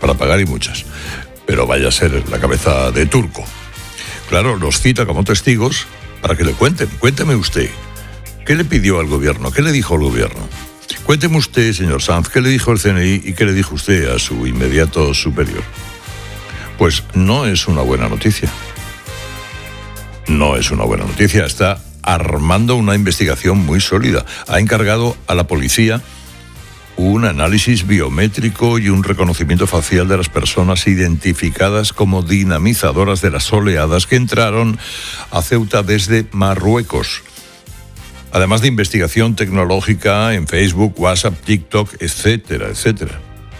para pagar y muchas. Pero vaya a ser la cabeza de turco. Claro, los cita como testigos para que le cuenten. Cuénteme usted, ¿qué le pidió al gobierno? ¿Qué le dijo al gobierno? Cuénteme usted, señor Sanz, ¿qué le dijo el CNI y qué le dijo usted a su inmediato superior? Pues no es una buena noticia. No es una buena noticia. Está armando una investigación muy sólida. Ha encargado a la policía un análisis biométrico y un reconocimiento facial de las personas identificadas como dinamizadoras de las oleadas que entraron a Ceuta desde Marruecos. Además de investigación tecnológica en Facebook, WhatsApp, TikTok, etcétera, etcétera.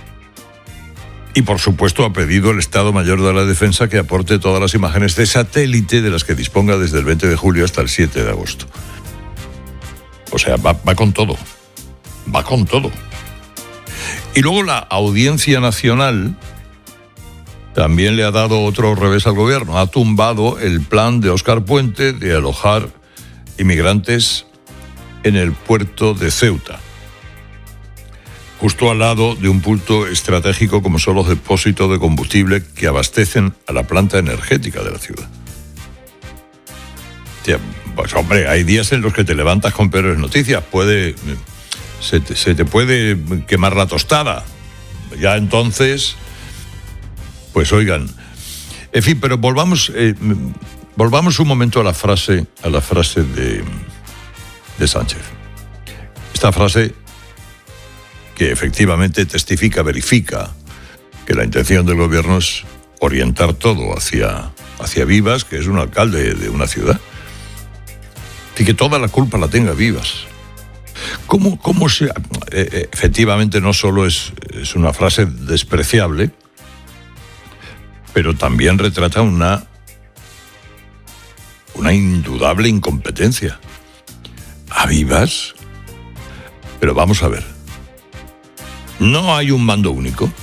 Y por supuesto ha pedido el Estado Mayor de la Defensa que aporte todas las imágenes de satélite de las que disponga desde el 20 de julio hasta el 7 de agosto. O sea, va con todo. Va con todo. Y luego la Audiencia Nacional también le ha dado otro revés al gobierno. Ha tumbado el plan de Óscar Puente de alojar inmigrantes en el puerto de Ceuta, justo al lado de un punto estratégico como son los depósitos de combustible que abastecen a la planta energética de la ciudad. Pues hombre, hay días en los que te levantas con peores noticias. Se te puede quemar la tostada. Ya entonces, pues oigan. En fin, pero volvamos un momento a la frase de Sánchez. Esta frase que efectivamente verifica que la intención del gobierno es orientar todo hacia Vivas, que es un alcalde de una ciudad, y que toda la culpa la tenga Vivas. ¿Cómo se...? Efectivamente no solo es una frase despreciable, pero también retrata una indudable incompetencia. ¿A Vivas? Pero vamos a ver. ¿No hay un mando único?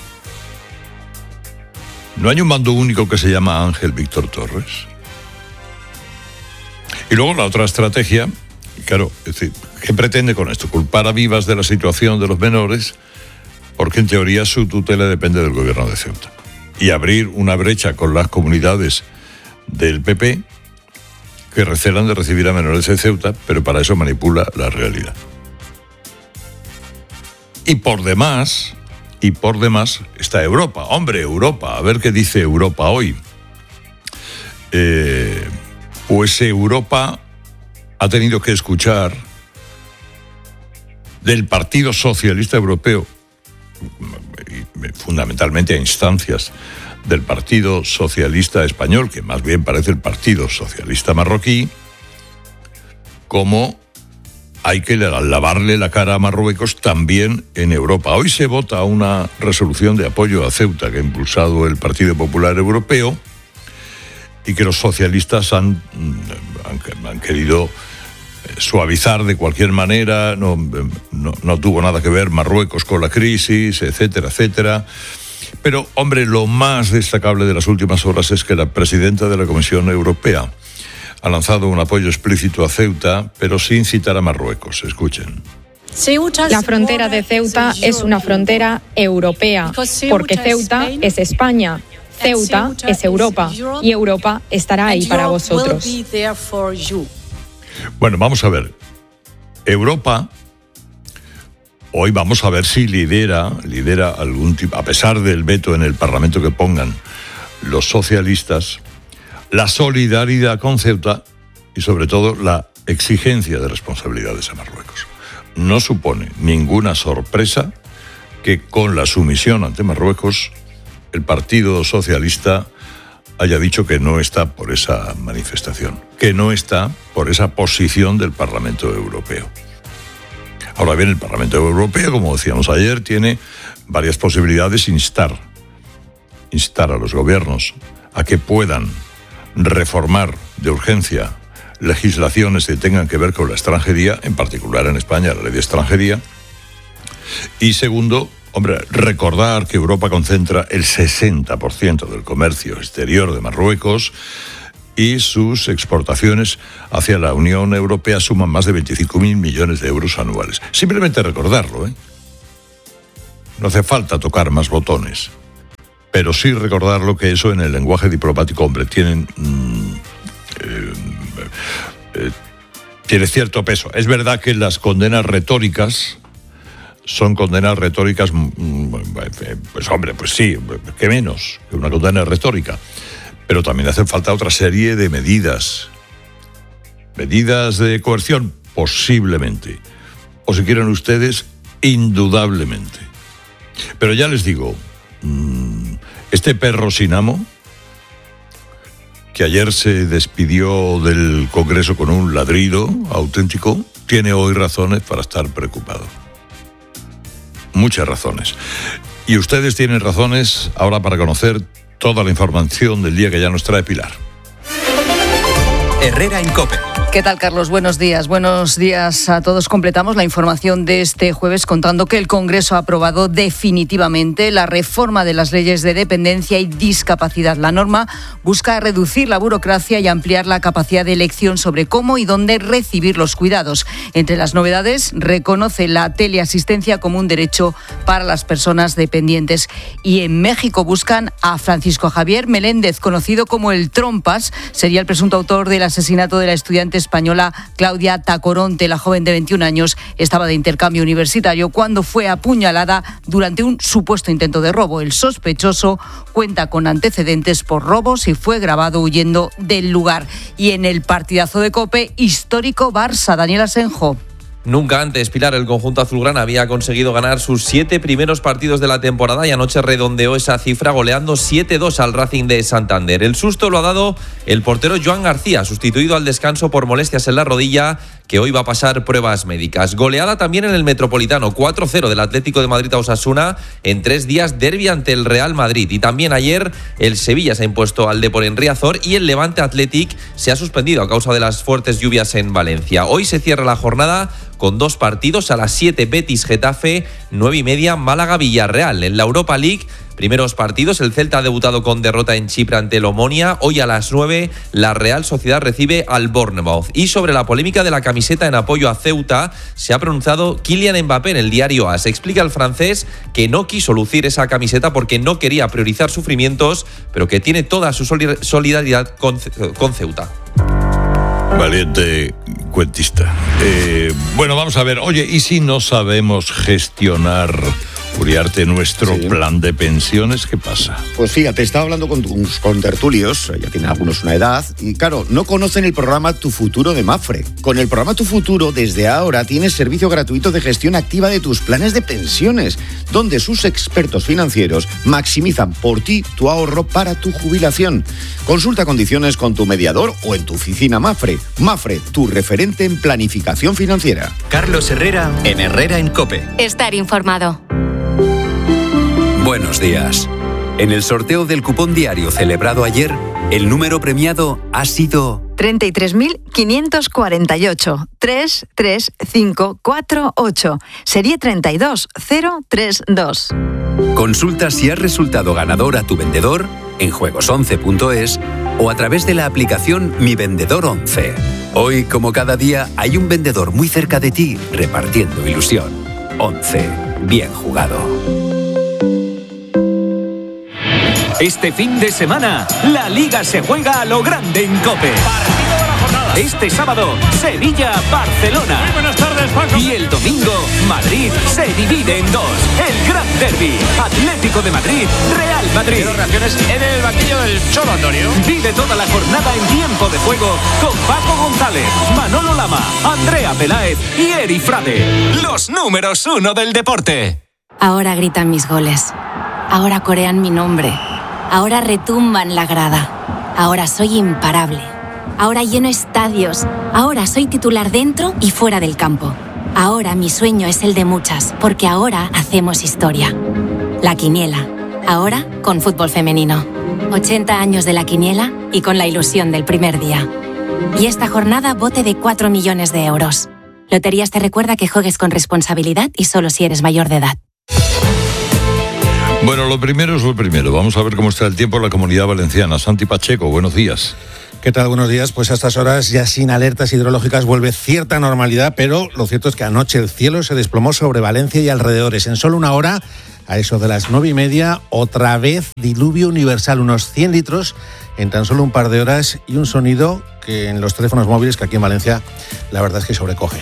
¿No hay un mando único que se llama Ángel Víctor Torres? Y luego la otra estrategia, claro, es decir, ¿qué pretende con esto? Culpar a Vivas de la situación de los menores, porque en teoría su tutela depende del gobierno de Ceuta. Y abrir una brecha con las comunidades del PP que recelan de recibir a menores de Ceuta, pero para eso manipula la realidad. Y por demás está Europa. Hombre, Europa, a ver qué dice Europa hoy. Pues Europa ha tenido que escuchar del Partido Socialista Europeo, fundamentalmente a instancias del Partido Socialista Español, que más bien parece el Partido Socialista Marroquí, cómo hay que lavarle la cara a Marruecos también en Europa. Hoy se vota una resolución de apoyo a Ceuta que ha impulsado el Partido Popular Europeo y que los socialistas han querido suavizar de cualquier manera. No tuvo nada que ver Marruecos con la crisis, etcétera, etcétera. Pero, hombre, lo más destacable de las últimas horas es que la presidenta de la Comisión Europea ha lanzado un apoyo explícito a Ceuta, pero sin citar a Marruecos. Escuchen. La frontera de Ceuta es una frontera europea, porque Ceuta es España, Ceuta es Europa, y Europa estará ahí para vosotros. Bueno, vamos a ver. Europa, hoy vamos a ver si lidera algún tipo, a pesar del veto en el Parlamento que pongan los socialistas, la solidaridad con Ceuta y sobre todo la exigencia de responsabilidades a Marruecos. No supone ninguna sorpresa que con la sumisión ante Marruecos el Partido Socialista haya dicho que no está por esa manifestación, que no está por esa posición del Parlamento Europeo. Ahora bien, el Parlamento Europeo, como decíamos ayer, tiene varias posibilidades. Instar a los gobiernos a que puedan reformar de urgencia legislaciones que tengan que ver con la extranjería, en particular en España la ley de extranjería. Y segundo, hombre, recordar que Europa concentra el 60% del comercio exterior de Marruecos y sus exportaciones hacia la Unión Europea suman más de 25.000 millones de euros anuales. Simplemente recordarlo, ¿eh? No hace falta tocar más botones. pero sí recordarlo que eso en el lenguaje diplomático, hombre, tiene cierto peso. Es verdad que las condenas retóricas son condenas retóricas, pues hombre, pues sí, ¿qué menos que una condena retórica? Pero también hacen falta otra serie de medidas. Medidas de coerción, posiblemente. O si quieren ustedes, indudablemente. Pero ya les digo, este perro sin amo, que ayer se despidió del Congreso con un ladrido auténtico, tiene hoy razones para estar preocupado. Muchas razones. Y ustedes tienen razones ahora para conocer toda la información del día que ya nos trae Pilar. Herrera en COPE. ¿Qué tal, Carlos? Buenos días. Buenos días a todos. Completamos la información de este jueves contando que el Congreso ha aprobado definitivamente la reforma de las leyes de dependencia y discapacidad. La norma busca reducir la burocracia y ampliar la capacidad de elección sobre cómo y dónde recibir los cuidados. Entre las novedades, reconoce la teleasistencia como un derecho para las personas dependientes. Y en México buscan a Francisco Javier Meléndez, conocido como el Trompas. Sería el presunto autor del asesinato de la estudiante española Claudia Tacoronte. La joven de 21 años estaba de intercambio universitario cuando fue apuñalada durante un supuesto intento de robo. El sospechoso cuenta con antecedentes por robos y fue grabado huyendo del lugar. Y en el partidazo de COPE, histórico Barça, Daniel Asenjo. Nunca antes, Pilar, el conjunto azulgrana había conseguido ganar sus 7 primeros partidos de la temporada y anoche redondeó esa cifra goleando 7-2 al Racing de Santander. El susto lo ha dado el portero Joan García, sustituido al descanso por molestias en la rodilla, que hoy va a pasar pruebas médicas. Goleada también en el Metropolitano, 4-0 del Atlético de Madrid a Osasuna en 3 días, derbi ante el Real Madrid. Y también ayer el Sevilla se ha impuesto al Depor en Riazor y el Levante Athletic se ha suspendido a causa de las fuertes lluvias en Valencia. Hoy se cierra la jornada con 2 partidos, a las 7 Betis Getafe, 9:30 Málaga Villarreal. En la Europa League, primeros partidos, el Celta ha debutado con derrota en Chipre ante el Omonia. Hoy a las 9 la Real Sociedad recibe al Bournemouth. Y sobre la polémica de la camiseta en apoyo a Ceuta, se ha pronunciado Kylian Mbappé en el diario AS. Explica el francés que no quiso lucir esa camiseta porque no quería priorizar sufrimientos, pero que tiene toda su solidaridad con Ceuta. Valiente cuentista. Bueno, vamos a ver. Oye, ¿y si no sabemos gestionar, Uriarte, nuestro plan de pensiones? ¿Qué pasa? Pues fíjate, estaba hablando con tus contertulios, ya tienen algunos una edad, y claro, no conocen el programa Tu Futuro de Mapfre. Con el programa Tu Futuro, desde ahora, tienes servicio gratuito de gestión activa de tus planes de pensiones, donde sus expertos financieros maximizan por ti tu ahorro para tu jubilación. Consulta condiciones con tu mediador o en tu oficina Mapfre. Mapfre, tu referente en planificación financiera. Carlos Herrera en Herrera en COPE. Estar informado. Buenos días. En el sorteo del cupón diario celebrado ayer, el número premiado ha sido 33.548 33548. Serie 32032. Consulta si has resultado ganador a tu vendedor en juegos11.es o a través de la aplicación Mi Vendedor 11. Hoy, como cada día, hay un vendedor muy cerca de ti repartiendo ilusión. 11. Bien jugado. Este fin de semana, la Liga se juega a lo grande en COPE. Partido de la jornada. Este sábado, Sevilla-Barcelona. Muy buenas tardes, Paco. Y el domingo, Madrid se divide en 2. El Gran Derbi, Atlético de Madrid, Real Madrid. Quiero reacciones en el banquillo del Cholo, Antonio. Vive toda la jornada en tiempo de juego con Paco González, Manolo Lama, Andrea Peláez y Eri Frade. Los números 1 del deporte. Ahora gritan mis goles. Ahora corean mi nombre. Ahora retumban la grada. Ahora soy imparable. Ahora lleno estadios. Ahora soy titular dentro y fuera del campo. Ahora mi sueño es el de muchas, porque ahora hacemos historia. La Quiniela. Ahora con fútbol femenino. 80 años de La Quiniela y con la ilusión del primer día. Y esta jornada bote de 4 millones de euros. Loterías te recuerda que juegues con responsabilidad y solo si eres mayor de edad. Bueno, lo primero es lo primero. Vamos a ver cómo está el tiempo en la Comunidad Valenciana. Santi Pacheco, buenos días. ¿Qué tal? Buenos días. Pues a estas horas, ya sin alertas hidrológicas, vuelve cierta normalidad, pero lo cierto es que anoche el cielo se desplomó sobre Valencia y alrededores. En solo una hora a eso de las 9:30, otra vez diluvio universal, unos 100 litros en tan solo un par de horas y un sonido que en los teléfonos móviles, que aquí en Valencia la verdad es que sobrecoge.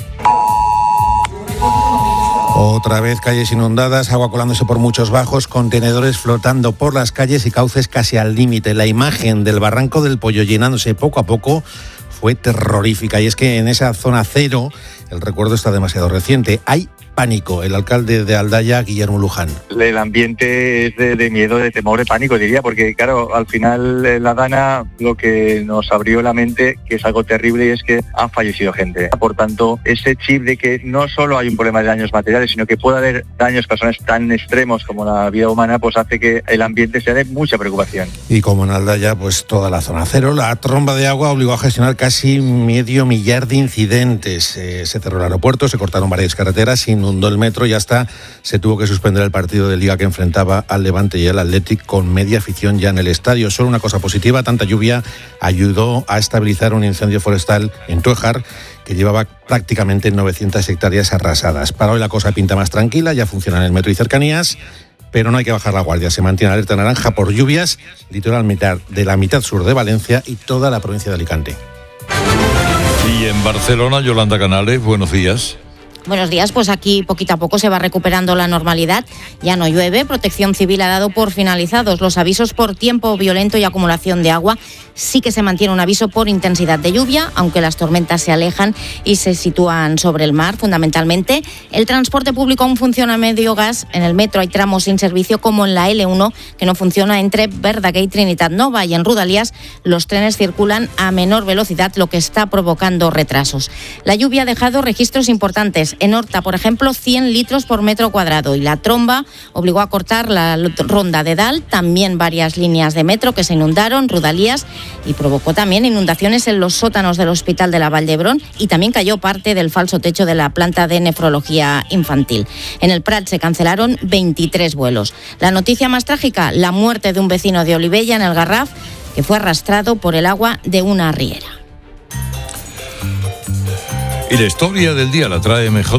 Otra vez calles inundadas, agua colándose por muchos bajos, contenedores flotando por las calles y cauces casi al límite. La imagen del Barranco del Pollo llenándose poco a poco fue terrorífica. Y es que en esa zona cero el recuerdo está demasiado reciente. Hay pánico. El alcalde de Aldaya, Guillermo Luján. El ambiente es de miedo, de temor, de pánico, diría, porque claro, al final la Dana lo que nos abrió la mente, que es algo terrible, y es que han fallecido gente. Por tanto, ese chip de que no solo hay un problema de daños materiales, sino que puede haber daños personales tan extremos como la vida humana, pues hace que el ambiente sea de mucha preocupación. Y como en Aldaya, pues toda la zona cero, la tromba de agua obligó a gestionar casi 500.000 de incidentes. Se cerró el aeropuerto, se cortaron varias carreteras, inundó el metro y hasta se tuvo que suspender el partido de Liga que enfrentaba al Levante y al Athletic con media afición ya en el estadio. Solo una cosa positiva, tanta lluvia ayudó a estabilizar un incendio forestal en Tuejar que llevaba prácticamente 900 hectáreas arrasadas. Para hoy la cosa pinta más tranquila, ya funcionan el metro y cercanías, pero no hay que bajar la guardia. Se mantiene alerta naranja por lluvias, litoral de la mitad sur de Valencia y toda la provincia de Alicante. Y en Barcelona, Yolanda Canales, buenos días. Buenos días, pues aquí poquito a poco se va recuperando la normalidad. Ya no llueve, Protección Civil ha dado por finalizados los avisos por tiempo violento y acumulación de agua. Sí que se mantiene un aviso por intensidad de lluvia, aunque las tormentas se alejan y se sitúan sobre el mar, fundamentalmente. El transporte público aún funciona a medio gas. En el metro hay tramos sin servicio, como en la L1, que no funciona entre Verdaguer y Trinitat Nova. Y en Rodalies los trenes circulan a menor velocidad, lo que está provocando retrasos. La lluvia ha dejado registros importantes. En Horta, por ejemplo, 100 litros por metro cuadrado. Y la tromba obligó a cortar la ronda de Dalt, también varias líneas de metro que se inundaron, Rodalies, y provocó también inundaciones en los sótanos del Hospital de la Vall d'Hebron y también cayó parte del falso techo de la planta de nefrología infantil. En el Prat se cancelaron 23 vuelos. La noticia más trágica, la muerte de un vecino de Olivella en el Garraf, que fue arrastrado por el agua de una riera. Y la historia del día la trae MJ.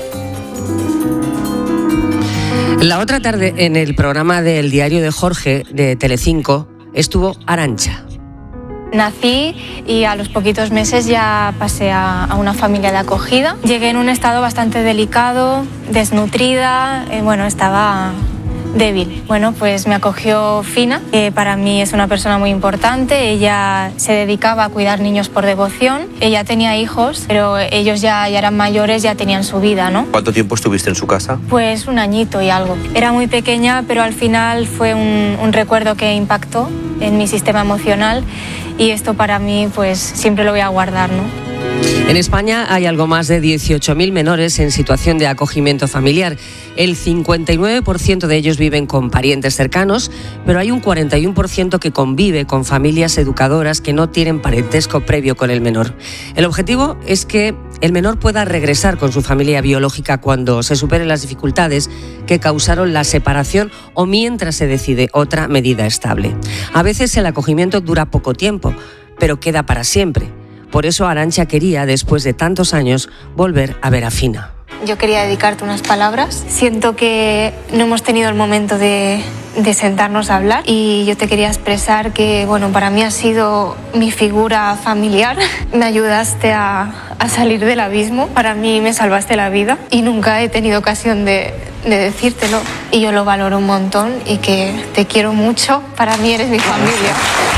La otra tarde, en el programa del Diario de Jorge de Telecinco, estuvo Arantxa. Nací y a los poquitos meses ya pasé a una familia de acogida. Llegué en un estado bastante delicado, desnutrida, estaba débil. Bueno, pues me acogió Fina, que para mí es una persona muy importante. Ella se dedicaba a cuidar niños por devoción. Ella tenía hijos, pero ellos ya eran mayores, ya tenían su vida, ¿no? ¿Cuánto tiempo estuviste en su casa? Pues 1 añito y algo. Era muy pequeña, pero al final fue un recuerdo que impactó en mi sistema emocional y esto para mí pues siempre lo voy a guardar, ¿no? En España hay algo más de 18.000 menores en situación de acogimiento familiar. El 59% de ellos viven con parientes cercanos, pero hay un 41% que convive con familias educadoras que no tienen parentesco previo con el menor. El objetivo es que el menor pueda regresar con su familia biológica cuando se superen las dificultades que causaron la separación o mientras se decide otra medida estable. A veces el acogimiento dura poco tiempo, pero queda para siempre. Por eso Arantxa quería, después de tantos años, volver a ver a Fina. Yo quería dedicarte unas palabras. Siento que no hemos tenido el momento de sentarnos a hablar y yo te quería expresar que, para mí has sido mi figura familiar. Me ayudaste a salir del abismo. Para mí me salvaste la vida y nunca he tenido ocasión de decírtelo. Y yo lo valoro un montón y que te quiero mucho. Para mí eres mi familia.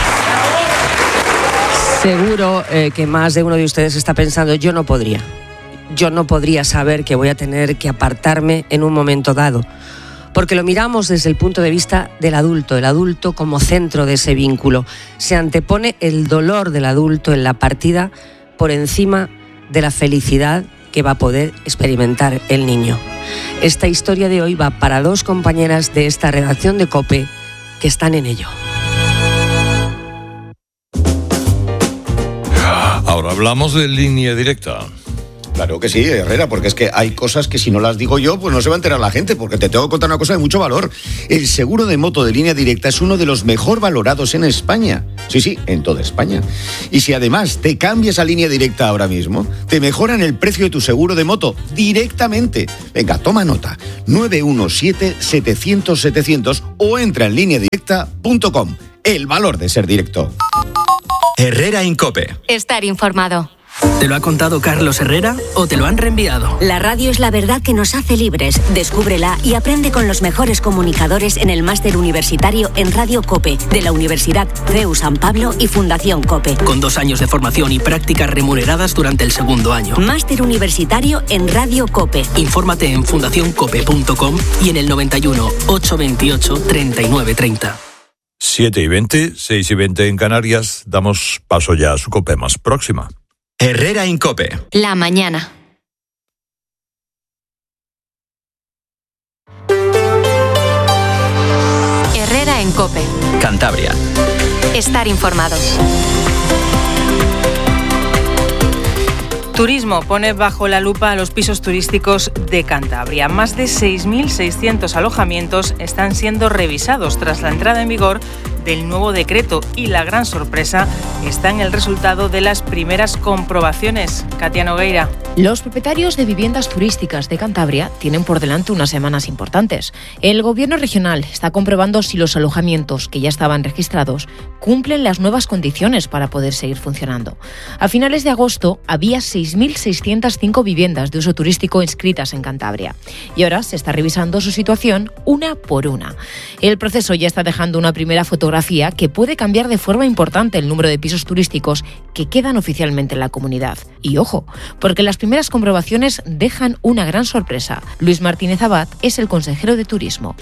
Seguro que más de uno de ustedes está pensando, yo no podría saber que voy a tener que apartarme en un momento dado, porque lo miramos desde el punto de vista del adulto, el adulto como centro de ese vínculo. Se antepone el dolor del adulto en la partida por encima de la felicidad que va a poder experimentar el niño. Esta historia de hoy va para 2 compañeras de esta redacción de COPE que están en ello. Ahora hablamos de línea directa. Claro que sí, Herrera, porque es que hay cosas que si no las digo yo, pues no se va a enterar la gente, porque te tengo que contar una cosa de mucho valor. El seguro de moto de Línea Directa es uno de los mejor valorados en España. Sí, en toda España. Y si además te cambias a Línea Directa ahora mismo, te mejoran el precio de tu seguro de moto directamente. Venga, toma nota. 917-700-700 o entra en lineadirecta.com. El valor de ser directo. Herrera Incope. Estar informado. ¿Te lo ha contado Carlos Herrera o te lo han reenviado? La radio es la verdad que nos hace libres. Descúbrela y aprende con los mejores comunicadores en el máster universitario en Radio COPE de la Universidad CEU San Pablo y Fundación COPE. Con 2 años de formación y prácticas remuneradas durante el segundo año. Máster universitario en Radio COPE. Infórmate en fundacioncope.com y en el 91 828 3930. 7:20, 6:20 en Canarias. Damos paso ya a su COPE más próxima. Herrera Incope. La mañana. Herrera en COPE. Cantabria. Estar informado. Turismo pone bajo la lupa a los pisos turísticos de Cantabria. Más de 6.600 alojamientos están siendo revisados tras la entrada en vigor del nuevo decreto y la gran sorpresa está en el resultado de las primeras comprobaciones. Katia Nogueira. Los propietarios de viviendas turísticas de Cantabria tienen por delante unas semanas importantes. El gobierno regional está comprobando si los alojamientos que ya estaban registrados cumplen las nuevas condiciones para poder seguir funcionando. A finales de agosto había 6.605 viviendas de uso turístico inscritas en Cantabria y ahora se está revisando su situación una por una. El proceso ya está dejando una primera fotografía que puede cambiar de forma importante el número de pisos turísticos que quedan oficialmente en la comunidad. Y ojo, porque las primeras comprobaciones dejan una gran sorpresa. Luis Martínez Abad es el consejero de Turismo.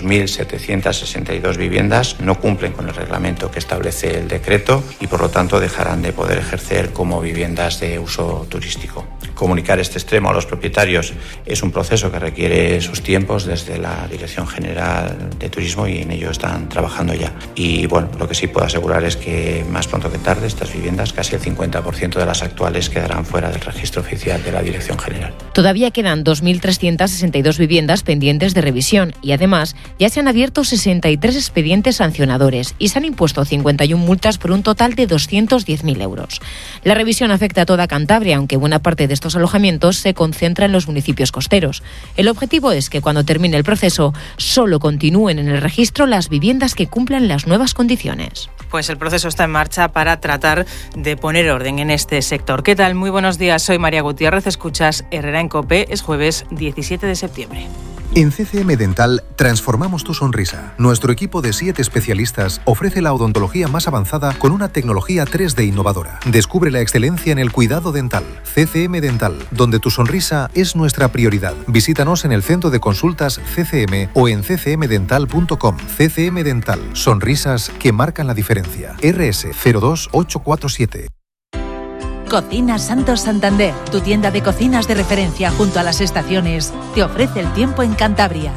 2.762 viviendas no cumplen con el reglamento que establece el decreto y por lo tanto dejarán de poder ejercer como viviendas de uso turístico. Comunicar este extremo a los propietarios es un proceso que requiere sus tiempos desde la Dirección General de Turismo y en ello están trabajando ya. Y bueno, lo que sí puedo asegurar es que más pronto que tarde estas viviendas, casi el 50% de las actuales, quedarán fuera del registro oficial de la Dirección General. Todavía quedan 2.362 viviendas pendientes de revisión y además ya se han abierto 63 expedientes sancionadores y se han impuesto 51 multas por un total de 210.000 euros. La revisión afecta a toda Cantabria, aunque buena parte de estos alojamientos se concentra en los municipios costeros. El objetivo es que cuando termine el proceso solo continúen en el registro las viviendas que cumplan las nuevas condiciones. Pues el proceso está en marcha para tratar de poner orden en este sector. ¿Qué tal? Muy buenos días, soy María Gutiérrez, escuchas Herrera en COPE, es jueves 17 de septiembre. En CCM Dental transformamos tu sonrisa. Nuestro equipo de 7 especialistas ofrece la odontología más avanzada con una tecnología 3D innovadora. Descubre la excelencia en el cuidado dental. CCM Dental, donde tu sonrisa es nuestra prioridad. Visítanos en el centro de consultas CCM o en ccmdental.com. CCM Dental, sonrisas que marcan la diferencia. RS 02847. Cocina Santos Santander, tu tienda de cocinas de referencia junto a las estaciones, te ofrece el tiempo en Cantabria.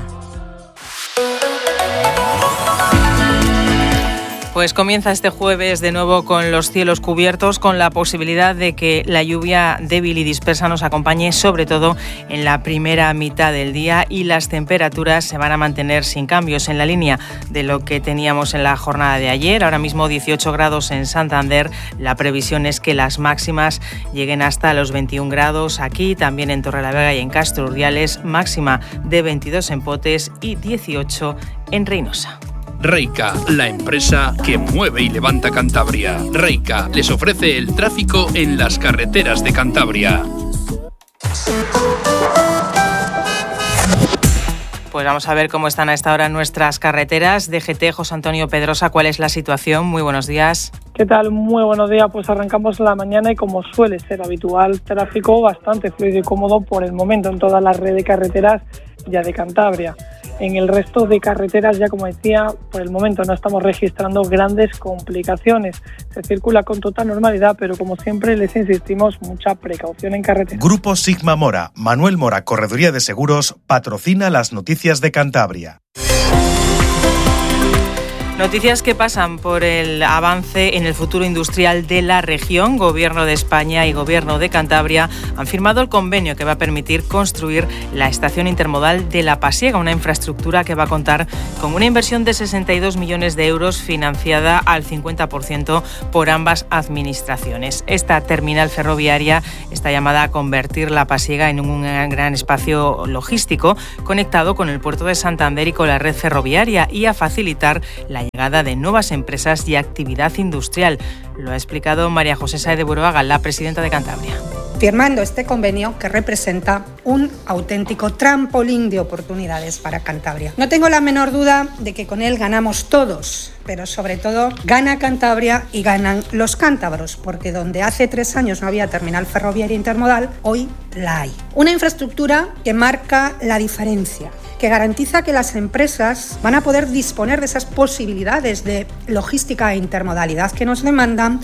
Pues comienza este jueves de nuevo con los cielos cubiertos, con la posibilidad de que la lluvia débil y dispersa nos acompañe, sobre todo en la primera mitad del día, y las temperaturas se van a mantener sin cambios en la línea de lo que teníamos en la jornada de ayer. Ahora mismo 18 grados en Santander, la previsión es que las máximas lleguen hasta los 21 grados aquí, también en Torrelavega y en Castro Urdiales, máxima de 22 en Potes y 18 en Reynosa. Reica, la empresa que mueve y levanta Cantabria. Reica les ofrece el tráfico en las carreteras de Cantabria. Pues vamos a ver cómo están a esta hora nuestras carreteras. DGT, José Antonio Pedrosa, ¿cuál es la situación? Muy buenos días. ¿Qué tal? Muy buenos días. Pues arrancamos la mañana y como suele ser habitual, tráfico bastante fluido y cómodo por el momento en toda la red de carreteras ya de Cantabria. En el resto de carreteras, ya como decía, por el momento no estamos registrando grandes complicaciones. Se circula con total normalidad, pero como siempre les insistimos, mucha precaución en carretera. Grupo Sigma Mora, Manuel Mora, Correduría de Seguros, patrocina las noticias de Cantabria. Noticias que pasan por el avance en el futuro industrial de la región. Gobierno de España y Gobierno de Cantabria han firmado el convenio que va a permitir construir la estación intermodal de La Pasiega, una infraestructura que va a contar con una inversión de 62 millones de euros financiada al 50% por ambas administraciones. Esta terminal ferroviaria está llamada a convertir La Pasiega en un gran espacio logístico conectado con el puerto de Santander y con la red ferroviaria y a facilitar la llegada de nuevas empresas y actividad industrial. Lo ha explicado María José Sáez de Buruaga, la presidenta de Cantabria. Firmando este convenio que representa un auténtico trampolín de oportunidades para Cantabria. No tengo la menor duda de que con él ganamos todos, pero sobre todo gana Cantabria y ganan los cántabros, porque donde hace 3 años no había terminal ferroviaria intermodal, hoy la hay. Una infraestructura que marca la diferencia, que garantiza que las empresas van a poder disponer de esas posibilidades de logística e intermodalidad que nos demandan.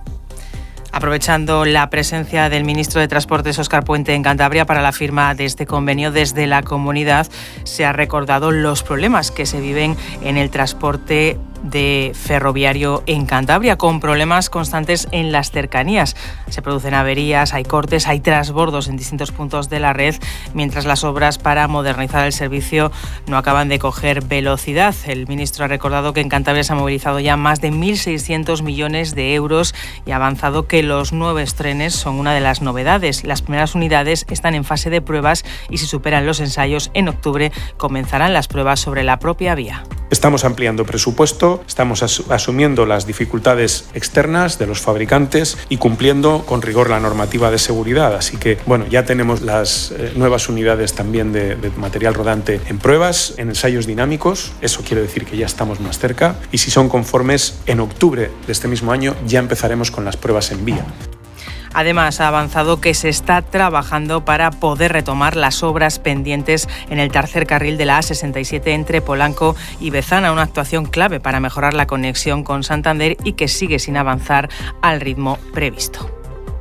Aprovechando la presencia del ministro de Transportes, Óscar Puente, en Cantabria para la firma de este convenio, desde la comunidad se ha recordado los problemas que se viven en el transporte de ferroviario en Cantabria, con problemas constantes en las cercanías. Se producen averías, hay cortes, hay transbordos en distintos puntos de la red, mientras las obras para modernizar el servicio no acaban de coger velocidad. El ministro ha recordado que en Cantabria se han movilizado ya más de 1.600 millones de euros y ha avanzado que los nuevos trenes son una de las novedades. Las primeras unidades están en fase de pruebas y si superan los ensayos, en octubre comenzarán las pruebas sobre la propia vía. Estamos ampliando presupuesto, estamos asumiendo las dificultades externas de los fabricantes y cumpliendo con rigor la normativa de seguridad. Así que, ya tenemos las nuevas unidades también de material rodante en pruebas, en ensayos dinámicos. Eso quiere decir que ya estamos más cerca. Y si son conformes, en octubre de este mismo año ya empezaremos con las pruebas en vía. Además, ha avanzado que se está trabajando para poder retomar las obras pendientes en el tercer carril de la A67 entre Polanco y Bezana, una actuación clave para mejorar la conexión con Santander y que sigue sin avanzar al ritmo previsto.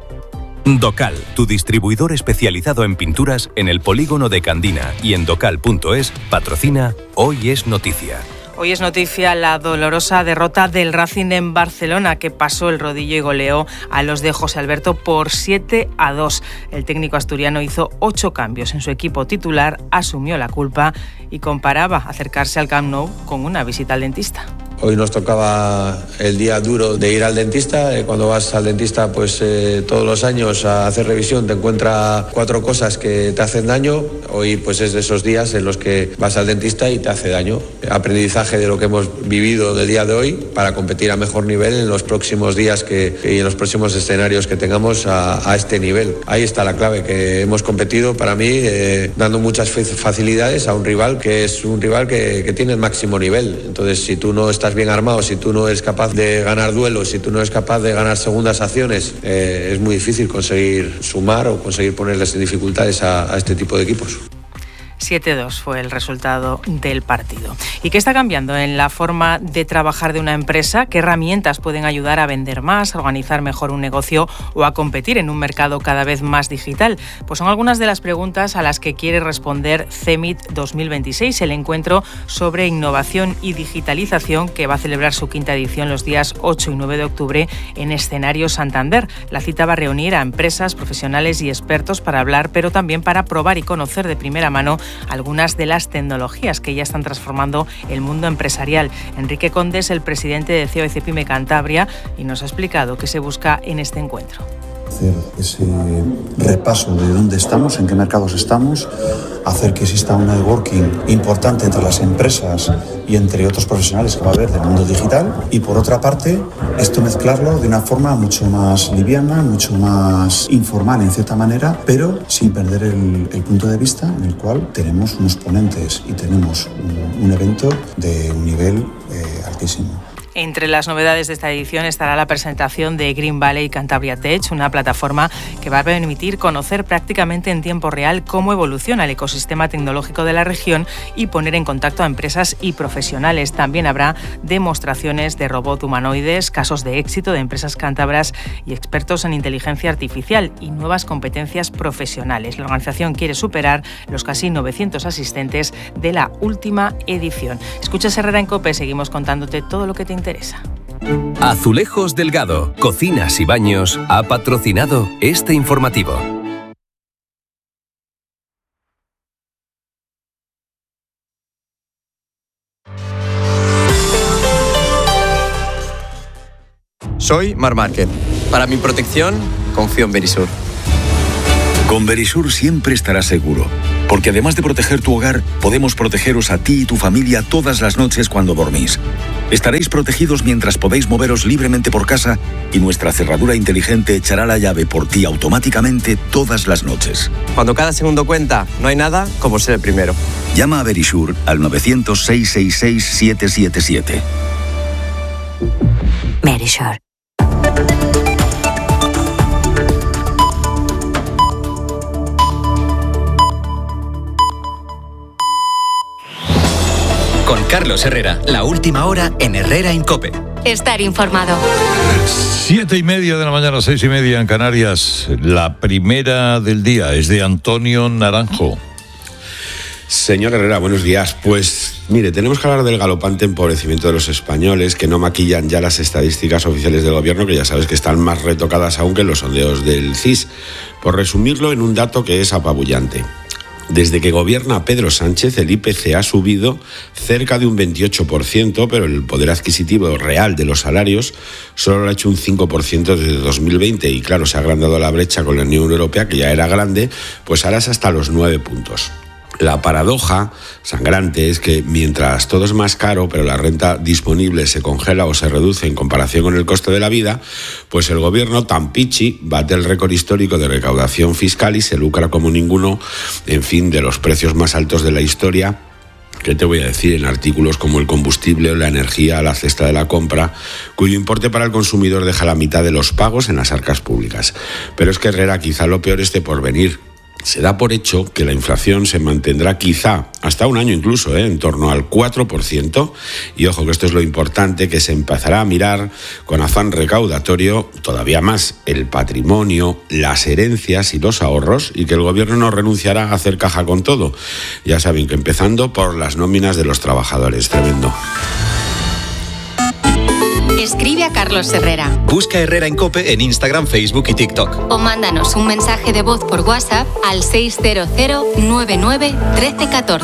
Docal, tu distribuidor especializado en pinturas en el polígono de Candina y en docal.es, patrocina Hoy es Noticia. Hoy es noticia la dolorosa derrota del Racing en Barcelona, que pasó el rodillo y goleó a los de José Alberto por 7-2. El técnico asturiano hizo 8 cambios en su equipo titular, asumió la culpa y comparaba acercarse al Camp Nou con una visita al dentista. Hoy nos tocaba el día duro de ir al dentista. Cuando vas al dentista, todos los años a hacer revisión te encuentra 4 cosas que te hacen daño. Hoy es de esos días en los que vas al dentista y te hace daño. Aprendizaje de lo que hemos vivido del día de hoy para competir a mejor nivel en los próximos días y en los próximos escenarios que tengamos a este nivel. Ahí está la clave, que hemos competido para mí dando muchas facilidades a un rival que es un rival que tiene el máximo nivel. Entonces, si tú no estás bien armado, si tú no eres capaz de ganar duelos, si tú no eres capaz de ganar segundas acciones, es muy difícil conseguir sumar o conseguir ponerles en dificultades a este tipo de equipos. 7-2 fue el resultado del partido. ¿Y qué está cambiando en la forma de trabajar de una empresa? ¿Qué herramientas pueden ayudar a vender más, a organizar mejor un negocio o a competir en un mercado cada vez más digital? Pues son algunas de las preguntas a las que quiere responder CEMIT 2026, el encuentro sobre innovación y digitalización que va a celebrar su 5ª edición los días 8 y 9 de octubre en Escenario Santander. La cita va a reunir a empresas, profesionales y expertos para hablar, pero también para probar y conocer de primera mano algunas de las tecnologías que ya están transformando el mundo empresarial. Enrique Conde es el presidente de CEO Cepime Cantabria y nos ha explicado qué se busca en este encuentro. Hacer ese repaso de dónde estamos, en qué mercados estamos, hacer que exista un networking importante entre las empresas y entre otros profesionales que va a haber del mundo digital, y por otra parte esto mezclarlo de una forma mucho más liviana, mucho más informal en cierta manera, pero sin perder el punto de vista en el cual tenemos unos ponentes y tenemos un evento de un nivel altísimo. Entre las novedades de esta edición estará la presentación de Green Valley Cantabria Tech, una plataforma que va a permitir conocer prácticamente en tiempo real cómo evoluciona el ecosistema tecnológico de la región y poner en contacto a empresas y profesionales. También habrá demostraciones de robot humanoides, casos de éxito de empresas cántabras y expertos en inteligencia artificial y nuevas competencias profesionales. La organización quiere superar los casi 900 asistentes de la última edición. Escuchas Herrera en COPE, seguimos contándote todo lo que te interesa. Azulejos Delgado, Cocinas y Baños ha patrocinado este informativo. Soy Mar Márquez. Para mi protección, confío en Verisur. Con Verisur siempre estarás seguro, porque además de proteger tu hogar, podemos protegeros a ti y tu familia todas las noches cuando dormís. Estaréis protegidos mientras podéis moveros libremente por casa y nuestra cerradura inteligente echará la llave por ti automáticamente todas las noches. Cuando cada segundo cuenta, no hay nada como ser el primero. Llama a Verisur al 900-666-777. Verisur. Con Carlos Herrera, la última hora en Herrera en COPE. Estar informado. 7:30 de la mañana, 6:30 en Canarias. La primera del día es de Antonio Naranjo. Señor Herrera, buenos días. Pues mire, tenemos que hablar del galopante empobrecimiento de los españoles, que no maquillan ya las estadísticas oficiales del gobierno, que ya sabes que están más retocadas aún que los sondeos del CIS. Por resumirlo en un dato que es apabullante. Desde que gobierna Pedro Sánchez, el IPC ha subido cerca de un 28%, pero el poder adquisitivo real de los salarios solo lo ha hecho un 5% desde 2020. Y claro, se ha agrandado la brecha con la Unión Europea, que ya era grande, pues ahora es hasta los 9 puntos. La paradoja sangrante es que mientras todo es más caro, pero la renta disponible se congela o se reduce en comparación con el coste de la vida, pues el gobierno tan pichi bate el récord histórico de recaudación fiscal y se lucra como ninguno, en fin, de los precios más altos de la historia. ¿Qué te voy a decir? En artículos como el combustible o la energía, la cesta de la compra, cuyo importe para el consumidor deja la mitad de los pagos en las arcas públicas. Pero es que, Herrera, quizá lo peor esté por venir. Se da por hecho que la inflación se mantendrá quizá hasta un año incluso, en torno al 4%, y ojo que esto es lo importante, que se empezará a mirar con afán recaudatorio todavía más el patrimonio, las herencias y los ahorros, y que el gobierno no renunciará a hacer caja con todo. Ya saben que empezando por las nóminas de los trabajadores, tremendo. Escribe a Carlos Herrera. Busca Herrera en COPE en Instagram, Facebook y TikTok. O mándanos un mensaje de voz por WhatsApp al 600-99-1314.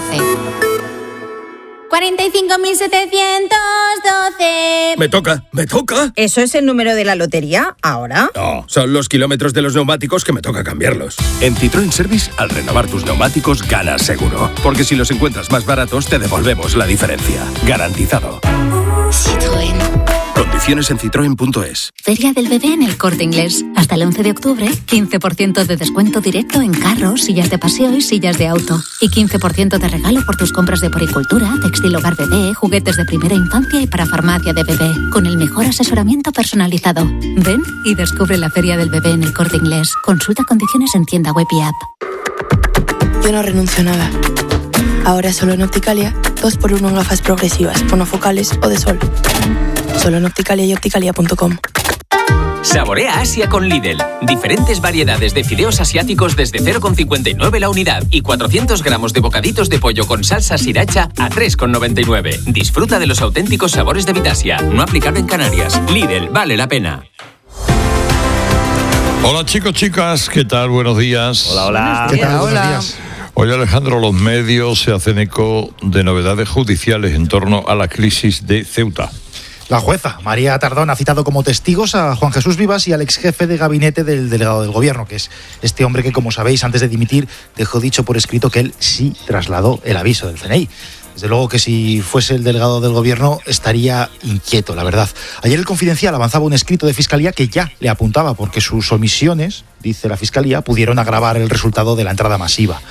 45.712. Me toca. ¿Eso es el número de la lotería ahora? No, son los kilómetros de los neumáticos que me toca cambiarlos. En Citroën Service, al renovar tus neumáticos, ganas seguro. Porque si los encuentras más baratos, te devolvemos la diferencia. Garantizado. Citroën. Condiciones en citroen.es. Feria del Bebé en El Corte Inglés. Hasta el 11 de octubre, 15% de descuento directo en carros, sillas de paseo y sillas de auto. Y 15% de regalo por tus compras de poricultura, textil hogar bebé, juguetes de primera infancia y para farmacia de bebé. Con el mejor asesoramiento personalizado. Ven y descubre la Feria del Bebé en El Corte Inglés. Consulta condiciones en tienda web y app. Yo no renuncio a nada. Ahora solo en Opticalia, 2x1 en gafas progresivas, monofocales o de sol. Solo en Opticalia y opticalia.com. Saborea Asia con Lidl. Diferentes variedades de fideos asiáticos desde 0,59 la unidad y 400 gramos de bocaditos de pollo con salsa sriracha a 3,99. Disfruta de los auténticos sabores de Vitasia. No aplicable en Canarias. Lidl, vale la pena. Hola chicos, chicas, ¿qué tal? Buenos días. Hola. ¿Qué tal? Buenos días. Hoy, Alejandro, los medios se hacen eco de novedades judiciales en torno a la crisis de Ceuta. La jueza María Tardón ha citado como testigos a Juan Jesús Vivas y al ex jefe de gabinete del delegado del gobierno, que es este hombre que, como sabéis, antes de dimitir dejó dicho por escrito que él sí trasladó el aviso del CNI. Desde luego que si fuese el delegado del gobierno estaría inquieto, la verdad. Ayer el Confidencial avanzaba un escrito de Fiscalía que ya le apuntaba porque sus omisiones, dice la Fiscalía, pudieron agravar el resultado de la entrada masiva.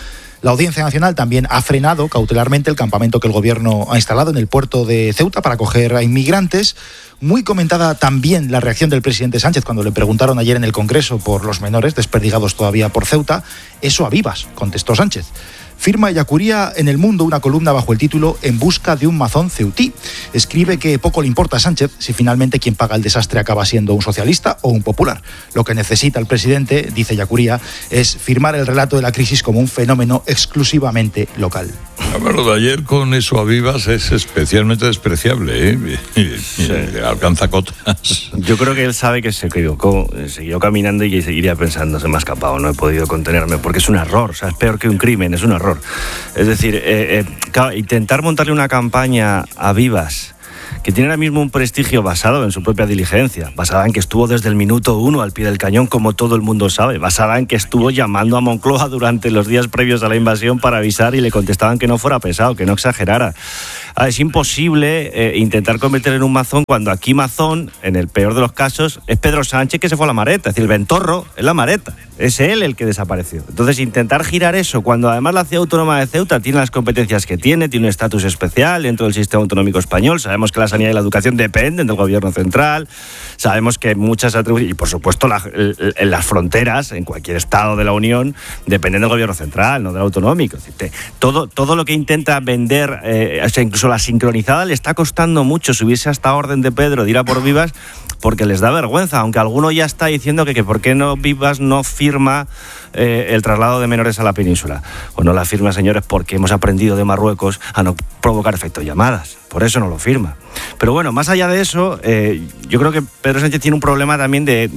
La Audiencia Nacional también ha frenado cautelarmente el campamento que el gobierno ha instalado en el puerto de Ceuta para acoger a inmigrantes. Muy comentada también la reacción del presidente Sánchez cuando le preguntaron ayer en el Congreso por los menores desperdigados todavía por Ceuta. Eso a vivas, contestó Sánchez. Firma Ellacuría en El Mundo una columna bajo el título En busca de un mazón ceutí. Escribe que poco le importa a Sánchez si finalmente quien paga el desastre acaba siendo un socialista o un popular. Lo que necesita el presidente, dice Ellacuría, es firmar el relato de la crisis como un fenómeno exclusivamente local. Lo de ayer con eso a vivas es especialmente despreciable, ¿eh? Sí. Alcanza cotas. Yo creo que él sabe que se equivocó, siguió caminando y seguiría pensando, se me ha escapado, no he podido contenerme, porque es un error, o sea, es peor que un crimen, es un error. Es decir, claro, intentar montarle una campaña a vivas que tiene ahora mismo un prestigio basado en su propia diligencia, basada en que estuvo desde el minuto 1 al pie del cañón, como todo el mundo sabe, basada en que estuvo llamando a Moncloa durante los días previos a la invasión para avisar y le contestaban que no fuera pesado, que no exagerara. Es imposible intentar convertir en un mazón cuando aquí mazón, en el peor de los casos, es Pedro Sánchez que se fue a la Mareta, es decir, el Ventorro es la Mareta, es él el que desapareció. Entonces, intentar girar eso cuando además la Ciudad Autónoma de Ceuta tiene las competencias que tiene un estatus especial dentro del sistema autonómico español, sabemos que la sanidad y la educación dependen del gobierno central, sabemos que muchas atribuciones, y por supuesto las fronteras en cualquier estado de la Unión dependen del gobierno central, no del autonómico. Es decir, todo lo que intenta vender, o sea, incluso la sincronizada, le está costando mucho subirse a esta orden de Pedro de ir a por Vivas, porque les da vergüenza, aunque alguno ya está diciendo que por qué no Vivas no firma el traslado de menores a la península. Pues no la firma, señores, porque hemos aprendido de Marruecos a no provocar efecto llamadas. Por eso no lo firma. Pero bueno, más allá de eso, yo creo que Pedro Sánchez tiene un problema también de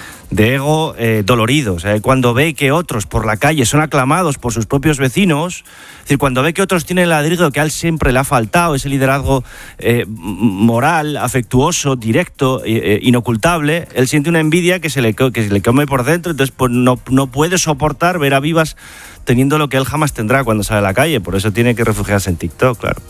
ego dolorido. O sea, cuando ve que otros por la calle son aclamados por sus propios vecinos, es decir, cuando ve que otros tienen el ladrillo que a él siempre le ha faltado, ese liderazgo moral, afectuoso, directo, inocultable, él siente una envidia que se le come por dentro, entonces pues no puede soportar ver a Vivas teniendo lo que él jamás tendrá cuando sale a la calle, por eso tiene que refugiarse en TikTok, claro.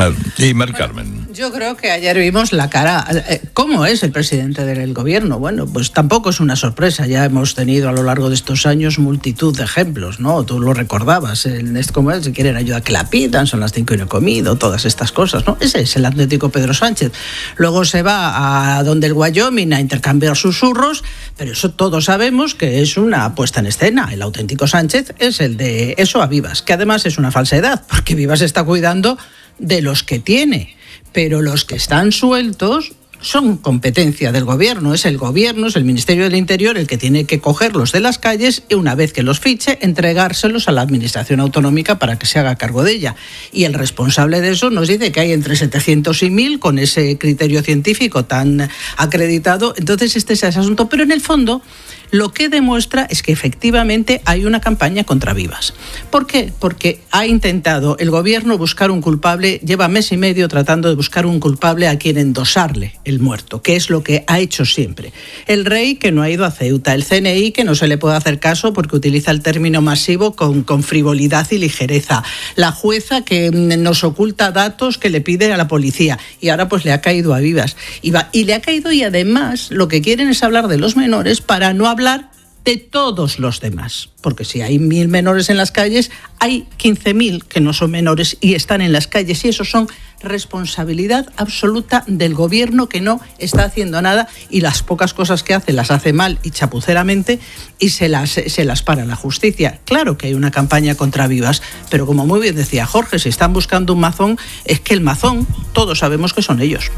Y Mar Carmen. Yo creo que ayer vimos la cara. ¿Cómo es el presidente del gobierno? Bueno, pues tampoco es una sorpresa. Ya hemos tenido a lo largo de estos años multitud de ejemplos, ¿no? Tú lo recordabas. ¿Cómo es? Si quieren ayuda que la pidan, son las 5 y no he comido, todas estas cosas, ¿no? Ese es el auténtico Pedro Sánchez. Luego se va a donde el Wyoming a intercambiar susurros, pero eso todos sabemos que es una puesta en escena. El auténtico Sánchez es el de eso a Vivas, que además es una falsedad, porque Vivas está cuidando de los que tiene, pero los que están sueltos son competencia del gobierno. Es el gobierno, es el Ministerio del Interior el que tiene que cogerlos de las calles y una vez que los fiche, entregárselos a la Administración Autonómica para que se haga cargo de ella. Y el responsable de eso nos dice que hay entre 700 y 1000 con ese criterio científico tan acreditado. Entonces este es ese asunto, pero en el fondo lo que demuestra es que efectivamente hay una campaña contra Vivas. ¿Por qué? Porque ha intentado el gobierno buscar un culpable, lleva mes y medio tratando de buscar un culpable a quien endosarle el muerto, que es lo que ha hecho siempre. El rey que no ha ido a Ceuta, el CNI que no se le puede hacer caso porque utiliza el término masivo con frivolidad y ligereza, la jueza que nos oculta datos que le pide a la policía y ahora pues le ha caído a Vivas. Y le ha caído y además lo que quieren es hablar de los menores para no hablar de todos los demás, porque si hay 1000 menores en las calles, hay 15.000 que no son menores y están en las calles, y eso son responsabilidad absoluta del gobierno que no está haciendo nada, y las pocas cosas que hace las hace mal y chapuceramente y se las para la justicia. Claro que hay una campaña contra Vivas, pero como muy bien decía Jorge, si están buscando un mazón, es que el mazón todos sabemos que son ellos.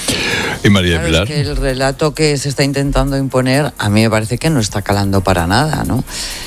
Y María Pilar. Es que el relato que se está intentando imponer a mí me parece que no está calando para nada, ¿no?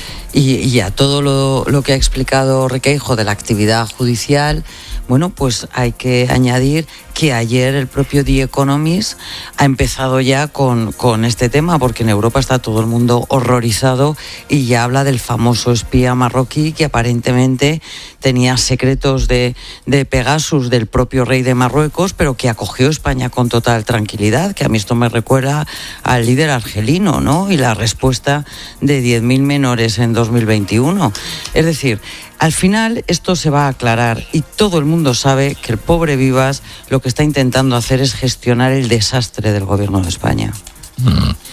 Y a todo lo que ha explicado Requeijo de la actividad judicial, bueno, pues hay que añadir que ayer el propio The Economist ha empezado ya con este tema, porque en Europa está todo el mundo horrorizado y ya habla del famoso espía marroquí que aparentemente tenía secretos de Pegasus del propio rey de Marruecos, pero que acogió España con total tranquilidad, que a mí esto me recuerda al líder argelino, ¿no? Y la respuesta de 10.000 menores en 2021. Es decir, al final esto se va a aclarar y todo el mundo sabe que el pobre Vivas lo que está intentando hacer es gestionar el desastre del gobierno de España.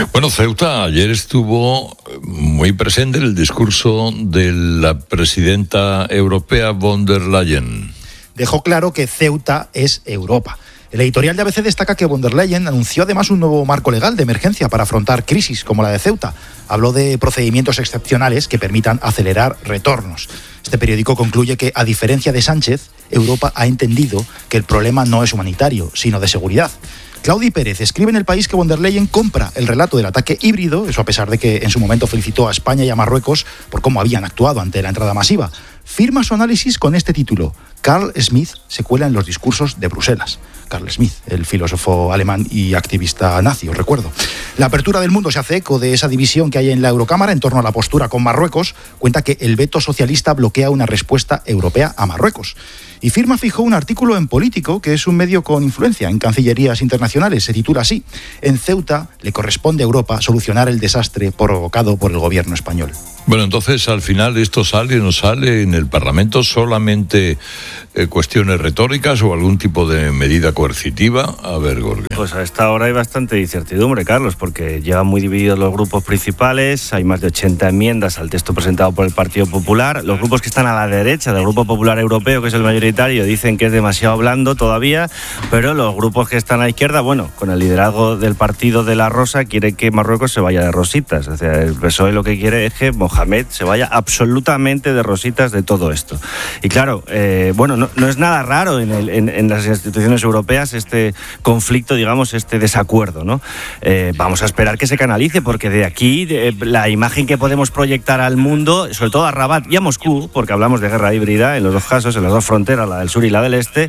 Bueno, Ceuta ayer estuvo muy presente en el discurso de la presidenta europea von der Leyen. Dejó claro que Ceuta es Europa. El editorial de ABC destaca que von der Leyen anunció además un nuevo marco legal de emergencia para afrontar crisis como la de Ceuta. Habló de procedimientos excepcionales que permitan acelerar retornos. Este periódico concluye que, a diferencia de Sánchez, Europa ha entendido que el problema no es humanitario, sino de seguridad. Claudi Pérez escribe en El País que von der Leyen compra el relato del ataque híbrido, eso a pesar de que en su momento felicitó a España y a Marruecos por cómo habían actuado ante la entrada masiva. Firma su análisis con este título: Carl Smith se cuela en los discursos de Bruselas. Carl Smith, el filósofo alemán y activista nazi, os recuerdo. La Apertura del Mundo se hace eco de esa división que hay en la Eurocámara en torno a la postura con Marruecos. Cuenta que el veto socialista bloquea una respuesta europea a Marruecos. Y Firma fijó un artículo en Político, que es un medio con influencia en cancillerías internacionales. Se titula así: en Ceuta le corresponde a Europa solucionar el desastre provocado por el gobierno español. Bueno, entonces al final esto sale o no sale en el Parlamento, solamente cuestiones retóricas o algún tipo de medida coercitiva. A ver, Gorka. Pues a esta hora hay bastante incertidumbre, Carlos, porque llevan muy divididos los grupos principales, hay más de 80 enmiendas al texto presentado por el Partido Popular. Los grupos que están a la derecha del Grupo Popular Europeo, que es el mayoritario, dicen que es demasiado blando todavía, pero los grupos que están a la izquierda, bueno, con el liderazgo del Partido de la Rosa, quiere que Marruecos se vaya de rositas. O sea, el PSOE lo que quiere es que Mohamed se vaya absolutamente de rositas de todo esto. Y claro, bueno, no es nada raro en las instituciones europeas este conflicto, digamos, este desacuerdo, ¿no? Vamos a esperar que se canalice, porque de aquí la imagen que podemos proyectar al mundo, sobre todo a Rabat y a Moscú, porque hablamos de guerra híbrida en los dos casos, en las dos fronteras, la del sur y la del este,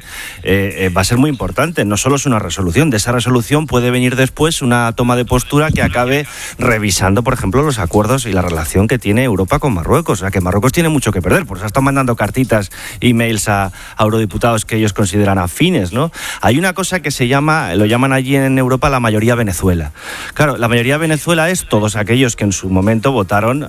va a ser muy importante. No solo es una resolución, de esa resolución puede venir después una toma de postura que acabe revisando, por ejemplo, los acuerdos y la relación que tiene Europa con Marruecos. O sea, que Marruecos tiene mucho que perder, por eso están mandando cartitas, emails a eurodiputados que ellos consideran afines, ¿no? Hay una cosa que lo llaman allí en Europa la mayoría Venezuela. Claro, la mayoría Venezuela es todos aquellos que en su momento votaron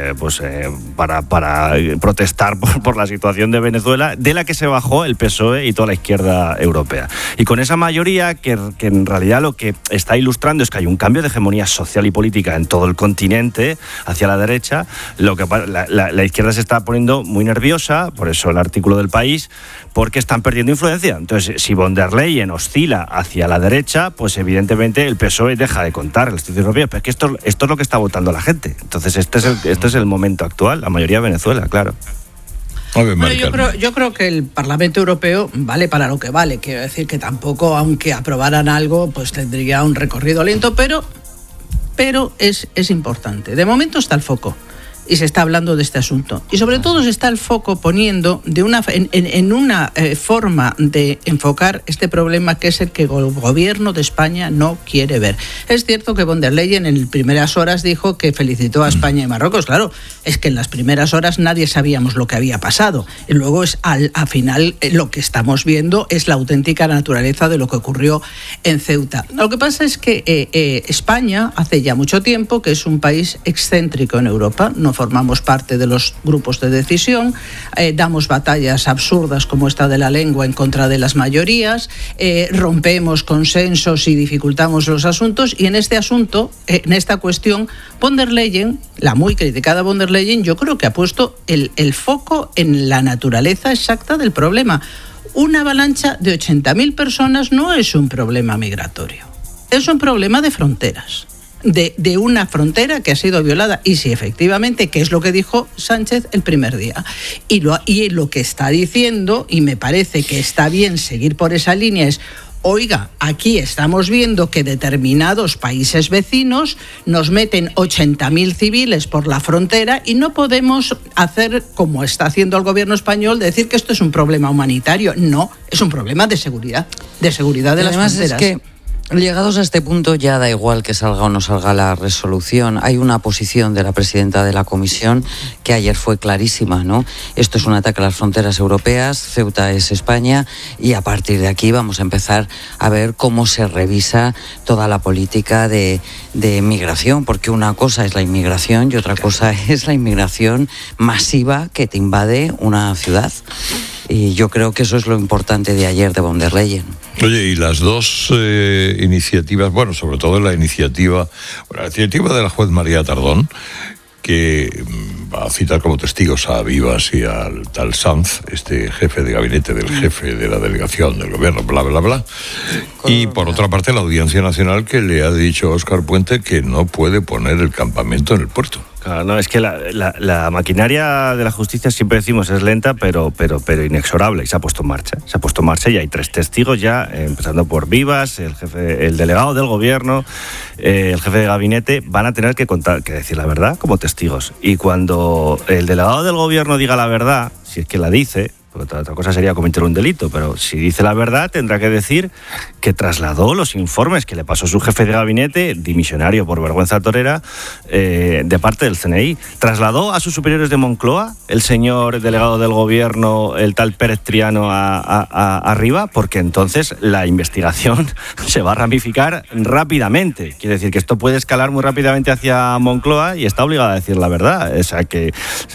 para protestar por la situación de Venezuela, de la que se bajó el PSOE y toda la izquierda europea. Y con esa mayoría, que en realidad lo que está ilustrando es que hay un cambio de hegemonía social y política en todo el continente hacia la derecha, lo que la izquierda se está poniendo muy nerviosa, por eso el artículo del País, porque están perdiendo influencia. Entonces, si von der Leyen oscila hacia la derecha, pues evidentemente el PSOE deja de contar en la institución europea. Pero es que esto es lo que está votando la gente. Entonces, este es el momento actual, la mayoría de Venezuela, claro. Bueno, yo creo que el Parlamento Europeo vale para lo que vale. Quiero decir que tampoco, aunque aprobaran algo, pues tendría un recorrido lento, pero es importante. De momento está el foco y se está hablando de este asunto. Y sobre todo se está el foco poniendo en una forma de enfocar este problema, que es el que el gobierno de España no quiere ver. Es cierto que von der Leyen en primeras horas dijo que felicitó a España y Marruecos. Claro, es que en las primeras horas nadie sabíamos lo que había pasado. Y luego al final lo que estamos viendo es la auténtica naturaleza de lo que ocurrió en Ceuta. Lo que pasa es que España hace ya mucho tiempo que es un país excéntrico en Europa. No formamos parte de los grupos de decisión, damos batallas absurdas como esta de la lengua en contra de las mayorías, rompemos consensos y dificultamos los asuntos, y en este asunto, en esta cuestión, von der Leyen, la muy criticada von der Leyen, yo creo que ha puesto el foco en la naturaleza exacta del problema. Una avalancha de 80.000 personas no es un problema migratorio, es un problema de fronteras. De una frontera que ha sido violada, y si efectivamente, que es lo que dijo Sánchez el primer día, y lo que está diciendo, y me parece que está bien seguir por esa línea, es: oiga, aquí estamos viendo que determinados países vecinos nos meten 80.000 civiles por la frontera y no podemos hacer como está haciendo el gobierno español, decir que esto es un problema humanitario. No, es un problema de seguridad de las fronteras. Es que llegados a este punto ya da igual que salga o no salga la resolución. Hay una posición de la presidenta de la Comisión que ayer fue clarísima, ¿no? Esto es un ataque a las fronteras europeas, Ceuta es España, y a partir de aquí vamos a empezar a ver cómo se revisa toda la política de migración, porque una cosa es la inmigración y otra cosa es la inmigración masiva que te invade una ciudad. Y yo creo que eso es lo importante de ayer de von der Leyen. Oye, y las dos iniciativas, bueno, sobre todo la iniciativa de la juez María Tardón, que va a citar como testigos a Vivas y al tal Sanz, este jefe de gabinete del jefe de la delegación del gobierno, bla, bla, bla. Y por otra parte la Audiencia Nacional, que le ha dicho a Óscar Puente que no puede poner el campamento en el puerto. Claro, no, es que la maquinaria de la justicia, siempre decimos, es lenta, pero inexorable, y se ha puesto en marcha. Se ha puesto en marcha y hay 3 testigos ya, empezando por Vivas, el delegado del gobierno, el jefe de gabinete, van a tener que decir la verdad como testigos. Y cuando el delegado del gobierno diga la verdad, si es que la dice, porque otra cosa sería cometer un delito, pero si dice la verdad tendrá que decir que trasladó los informes que le pasó su jefe de gabinete, dimisionario por vergüenza torera, de parte del CNI. Trasladó a sus superiores de Moncloa, el señor delegado del gobierno, el tal Pérez Triano, arriba, porque entonces la investigación se va a ramificar rápidamente. Quiere decir que esto puede escalar muy rápidamente hacia Moncloa y está obligada a decir la verdad. O sea que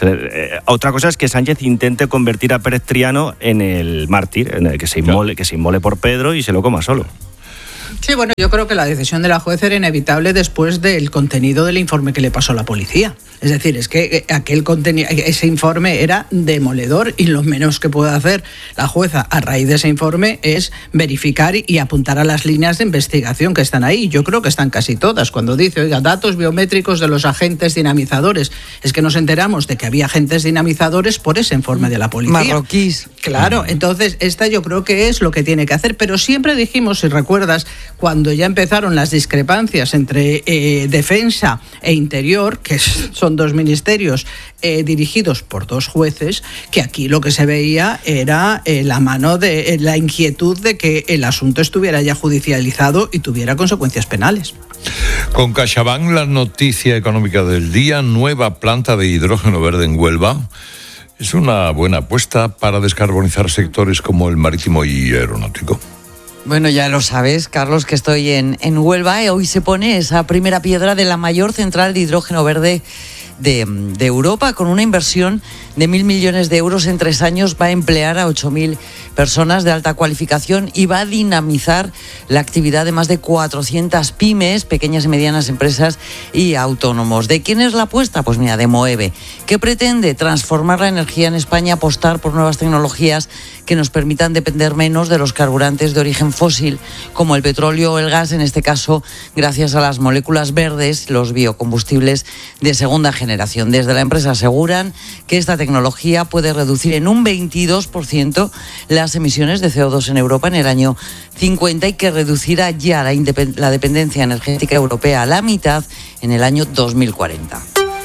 otra cosa es que Sánchez intente convertir a Pérez Triano en el mártir, en el que se inmole por Pedro y se lo coma solo. Sí, bueno, yo creo que la decisión de la juez era inevitable después del contenido del informe que le pasó a la policía. Es decir, es que ese informe era demoledor y lo menos que puede hacer la jueza a raíz de ese informe es verificar y apuntar a las líneas de investigación que están ahí. Yo creo que están casi todas. Cuando dice, oiga, datos biométricos de los agentes dinamizadores, es que nos enteramos de que había agentes dinamizadores por ese informe de la policía. Marroquíes. Claro, entonces esta yo creo que es lo que tiene que hacer, pero siempre dijimos, si recuerdas, cuando ya empezaron las discrepancias entre Defensa e Interior, que son 2 ministerios dirigidos por 2 jueces, que aquí lo que se veía era la mano de la inquietud de que el asunto estuviera ya judicializado y tuviera consecuencias penales. Con CaixaBank, la noticia económica del día: nueva planta de hidrógeno verde en Huelva. Es una buena apuesta para descarbonizar sectores como el marítimo y aeronáutico. Bueno, ya lo sabes, Carlos, que estoy en Huelva y hoy se pone esa primera piedra de la mayor central de hidrógeno verde de Europa, con una inversión de 1.000 millones de euros en 3 años. Va a emplear a 8.000 personas de alta cualificación y va a dinamizar la actividad de más de 400 pymes, pequeñas y medianas empresas y autónomos. ¿De quién es la apuesta? Pues mira, de Moeve, que pretende transformar la energía en España, apostar por nuevas tecnologías que nos permitan depender menos de los carburantes de origen fósil, como el petróleo o el gas, en este caso gracias a las moléculas verdes, los biocombustibles de segunda generación. Desde la empresa aseguran que esta tecnología puede reducir en un 22% las emisiones de CO2 en Europa en el año 50 y que reducirá ya la dependencia energética europea a la mitad en el año 2040.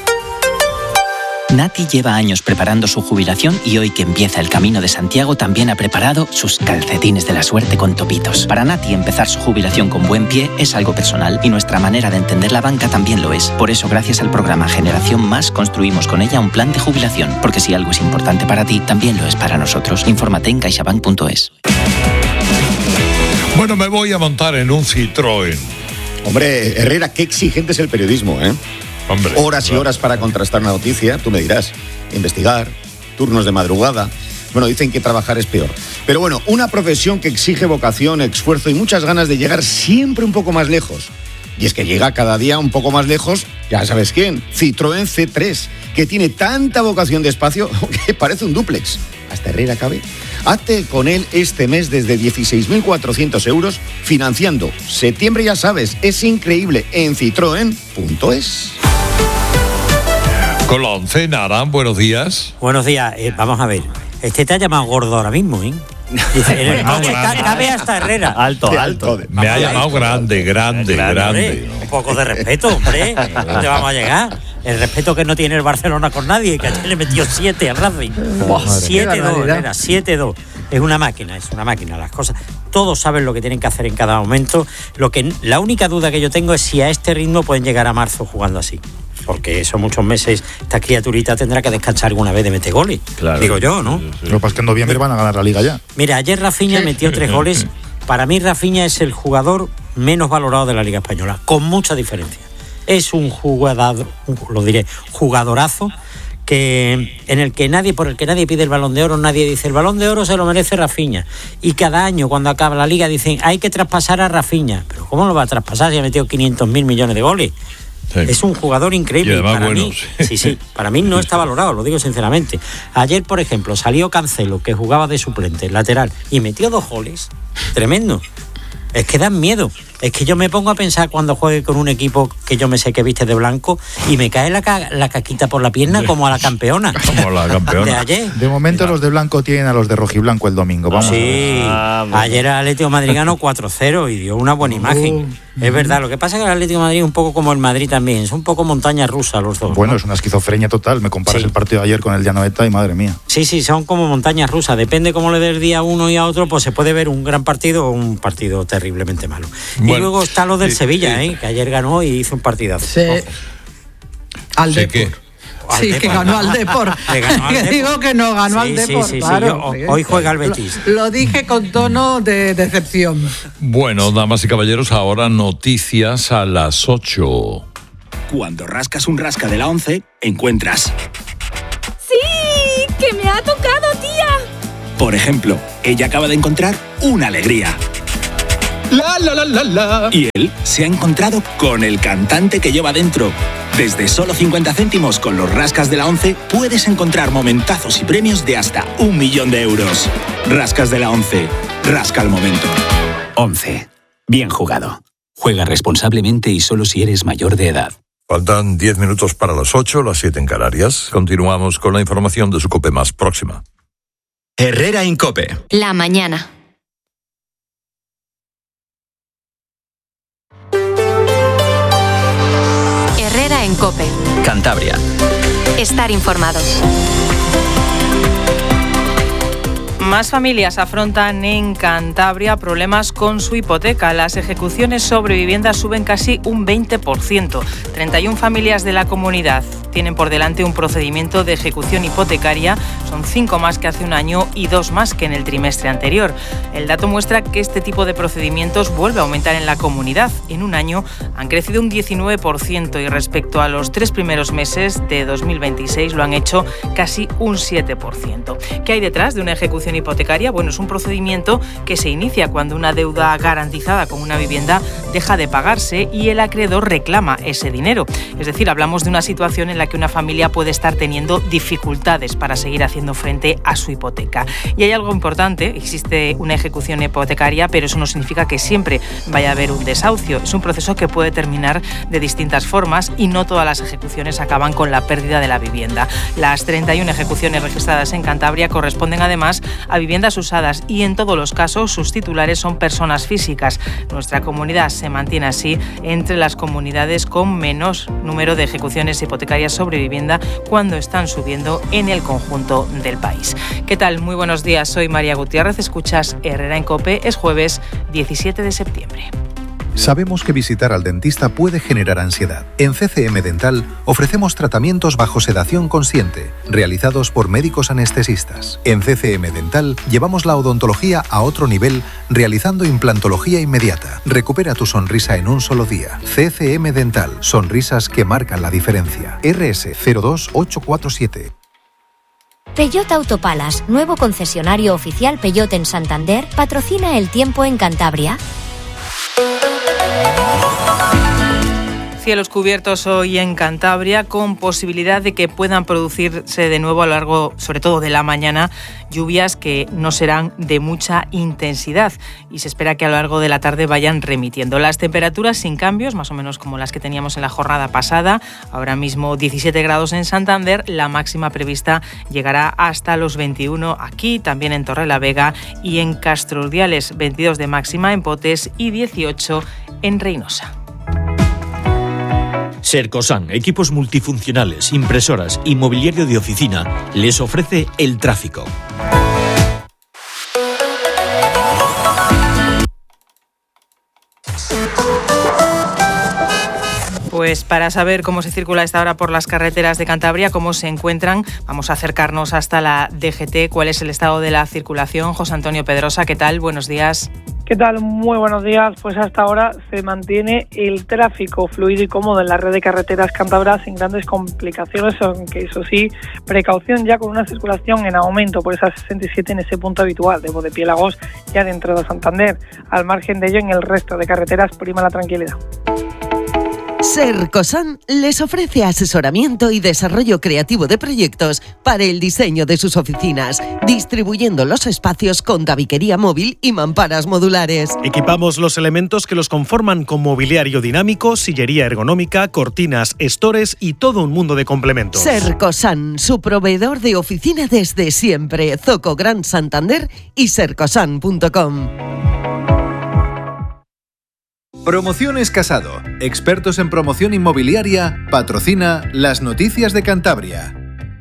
Nati lleva años preparando su jubilación y hoy que empieza el Camino de Santiago también ha preparado sus calcetines de la suerte con topitos. Para Nati, empezar su jubilación con buen pie es algo personal y nuestra manera de entender la banca también lo es. Por eso, gracias al programa Generación Más, construimos con ella un plan de jubilación, porque si algo es importante para ti, también lo es para nosotros. Infórmate en caixabank.es. Bueno, me voy a montar en un Citroën. Hombre, Herrera, qué exigente es el periodismo, ¿eh? Hombre, horas y horas para contrastar una noticia, tú me dirás. Investigar, turnos de madrugada. Bueno, dicen que trabajar es peor. Pero bueno, una profesión que exige vocación, esfuerzo y muchas ganas de llegar siempre un poco más lejos. Y es que llega cada día un poco más lejos, ya sabes quién, Citroën C3, que tiene tanta vocación de espacio que parece un dúplex. ¿Hasta Herrera cabe? Hazte con él este mes desde 16.400 euros, financiando. Septiembre, ya sabes, es increíble, en citroen.es. Con la oncena, Arán, buenos días. Buenos días, vamos a ver. Te ha llamado gordo ahora mismo, ¿eh? Dice, en el coche cabe hasta Herrera. Alto. Me ha llamado grande. Un poco de respeto, hombre. ¿Dónde vamos a llegar? El respeto que no tiene el Barcelona con nadie, que ayer le metió 7 al Racing. 7-2, Herrera, 7-2. Es una máquina las cosas. Todos saben lo que tienen que hacer en cada momento. La única duda que yo tengo es si a este ritmo pueden llegar a marzo jugando así. Porque son muchos meses, esta criaturita tendrá que descansar alguna vez de meter goles. Claro. Digo yo, ¿no? Lo que pasa es que en noviembre van a ganar la Liga ya. Mira, ayer Rafinha metió 3 goles. Para mí Rafinha es el jugador menos valorado de la Liga Española, con mucha diferencia. Es un jugadorazo en el que por el que nadie pide el Balón de Oro, nadie dice el Balón de Oro se lo merece Rafinha, y cada año cuando acaba la Liga dicen hay que traspasar a Rafinha. Pero ¿cómo lo va a traspasar si ha metido 500.000 millones de goles? Sí. Es un jugador increíble. Y además, para bueno, mí, sí, para mí no está valorado, lo digo sinceramente. Ayer, por ejemplo, salió Cancelo, que jugaba de suplente, lateral, y metió 2 goles. Tremendo. Es que dan miedo. Es que yo me pongo a pensar cuando juegue con un equipo que yo me sé que viste de blanco y me cae la caquita por la pierna como a la campeona. Como la campeona. De ayer. De momento los de blanco tienen a los de rojiblanco el domingo. Vamos sí, ayer el Atlético Madrid ganó 4-0 y dio una buena imagen. Es verdad, lo que pasa es que el Atlético de Madrid es un poco como el Madrid también, es un poco montaña rusa los dos. Bueno, ¿no? Es una esquizofrenia total, me comparas el partido de ayer con el de Anoeta y madre mía. Sí, son como montañas rusas, depende cómo le dé el día a uno y a otro, pues se puede ver un gran partido o un partido terriblemente malo. Bueno, y luego está lo del Sevilla, que ayer ganó y hizo un partidazo. Sí. Al Depor. Sí, que ganó al Depor. Que digo que no ganó al Depor. Sí, claro. Hoy juega el Betis. Lo dije con tono de decepción. Bueno, damas y caballeros, ahora noticias a las 8. Cuando rascas un rasca de la 11, encuentras... ¡Sí! ¡Que me ha tocado, tía! Por ejemplo, ella acaba de encontrar una alegría. ¡La! Y él se ha encontrado con el cantante que lleva dentro. Desde solo 50 céntimos con los rascas de la 11 puedes encontrar momentazos y premios de hasta 1 millón de euros. Rascas de la 11. Rasca el momento. 11. Bien jugado. Juega responsablemente y solo si eres mayor de edad. Faltan 10 minutos para las 8, las 7 en Canarias. Continuamos con la información de su COPE más próxima. Herrera en COPE. La mañana. Herrera en COPE. Cantabria. Estar informado. Más familias afrontan en Cantabria problemas con su hipoteca. Las ejecuciones sobre viviendas suben casi un 20%. 31 familias de la comunidad tienen por delante un procedimiento de ejecución hipotecaria. Son 5 más que hace un año y 2 más que en el trimestre anterior. El dato muestra que este tipo de procedimientos vuelve a aumentar en la comunidad. En un año han crecido un 19% y respecto a los 3 primeros meses de 2026 lo han hecho casi un 7%. ¿Qué hay detrás de una ejecución hipotecaria? Bueno, es un procedimiento que se inicia cuando una deuda garantizada con una vivienda deja de pagarse y el acreedor reclama ese dinero. Es decir, hablamos de una situación en la que una familia puede estar teniendo dificultades para seguir haciendo frente a su hipoteca. Y hay algo importante, existe una ejecución hipotecaria, pero eso no significa que siempre vaya a haber un desahucio. Es un proceso que puede terminar de distintas formas y no todas las ejecuciones acaban con la pérdida de la vivienda. Las 31 ejecuciones registradas en Cantabria corresponden además a viviendas usadas y en todos los casos sus titulares son personas físicas. Nuestra comunidad se mantiene así entre las comunidades con menos número de ejecuciones hipotecarias sobre vivienda cuando están subiendo en el conjunto del país. ¿Qué tal? Muy buenos días, soy María Gutiérrez, escuchas Herrera en COPE, es jueves 17 de septiembre. Sabemos que visitar al dentista puede generar ansiedad. En CCM Dental ofrecemos tratamientos bajo sedación consciente, realizados por médicos anestesistas. En CCM Dental llevamos la odontología a otro nivel, realizando implantología inmediata. Recupera tu sonrisa en un solo día. CCM Dental, sonrisas que marcan la diferencia. RS 02847. Peugeot Autopalas, nuevo concesionario oficial Peugeot en Santander, patrocina el tiempo en Cantabria. Cielos cubiertos hoy en Cantabria, con posibilidad de que puedan producirse de nuevo a lo largo, sobre todo de la mañana, lluvias que no serán de mucha intensidad y se espera que a lo largo de la tarde vayan remitiendo. Las temperaturas sin cambios, más o menos como las que teníamos en la jornada pasada, ahora mismo 17 grados en Santander, la máxima prevista llegará hasta los 21 aquí, también en Torrelavega y en Castro Urdiales, 22 de máxima en Potes y 18 en Reynosa. Sercosan, equipos multifuncionales, impresoras y mobiliario de oficina, les ofrece el tráfico. Pues para saber cómo se circula a esta hora por las carreteras de Cantabria, cómo se encuentran, vamos a acercarnos hasta la DGT. ¿Cuál es el estado de la circulación? José Antonio Pedrosa, ¿qué tal? Buenos días. ¿Qué tal? Muy buenos días. Pues hasta ahora se mantiene el tráfico fluido y cómodo en la red de carreteras cántabras sin grandes complicaciones, aunque eso sí, precaución ya con una circulación en aumento por esa 67 en ese punto habitual de Bodepiélagos ya de entrada a Santander. Al margen de ello, en el resto de carreteras prima la tranquilidad. Sercosan les ofrece asesoramiento y desarrollo creativo de proyectos para el diseño de sus oficinas, distribuyendo los espacios con tabiquería móvil y mamparas modulares. Equipamos los elementos que los conforman con mobiliario dinámico, sillería ergonómica, cortinas, estores y todo un mundo de complementos. Sercosan, su proveedor de oficina desde siempre. Zoco Gran Santander y sercosan.com. Promociones Casado, expertos en promoción inmobiliaria, patrocina Las Noticias de Cantabria.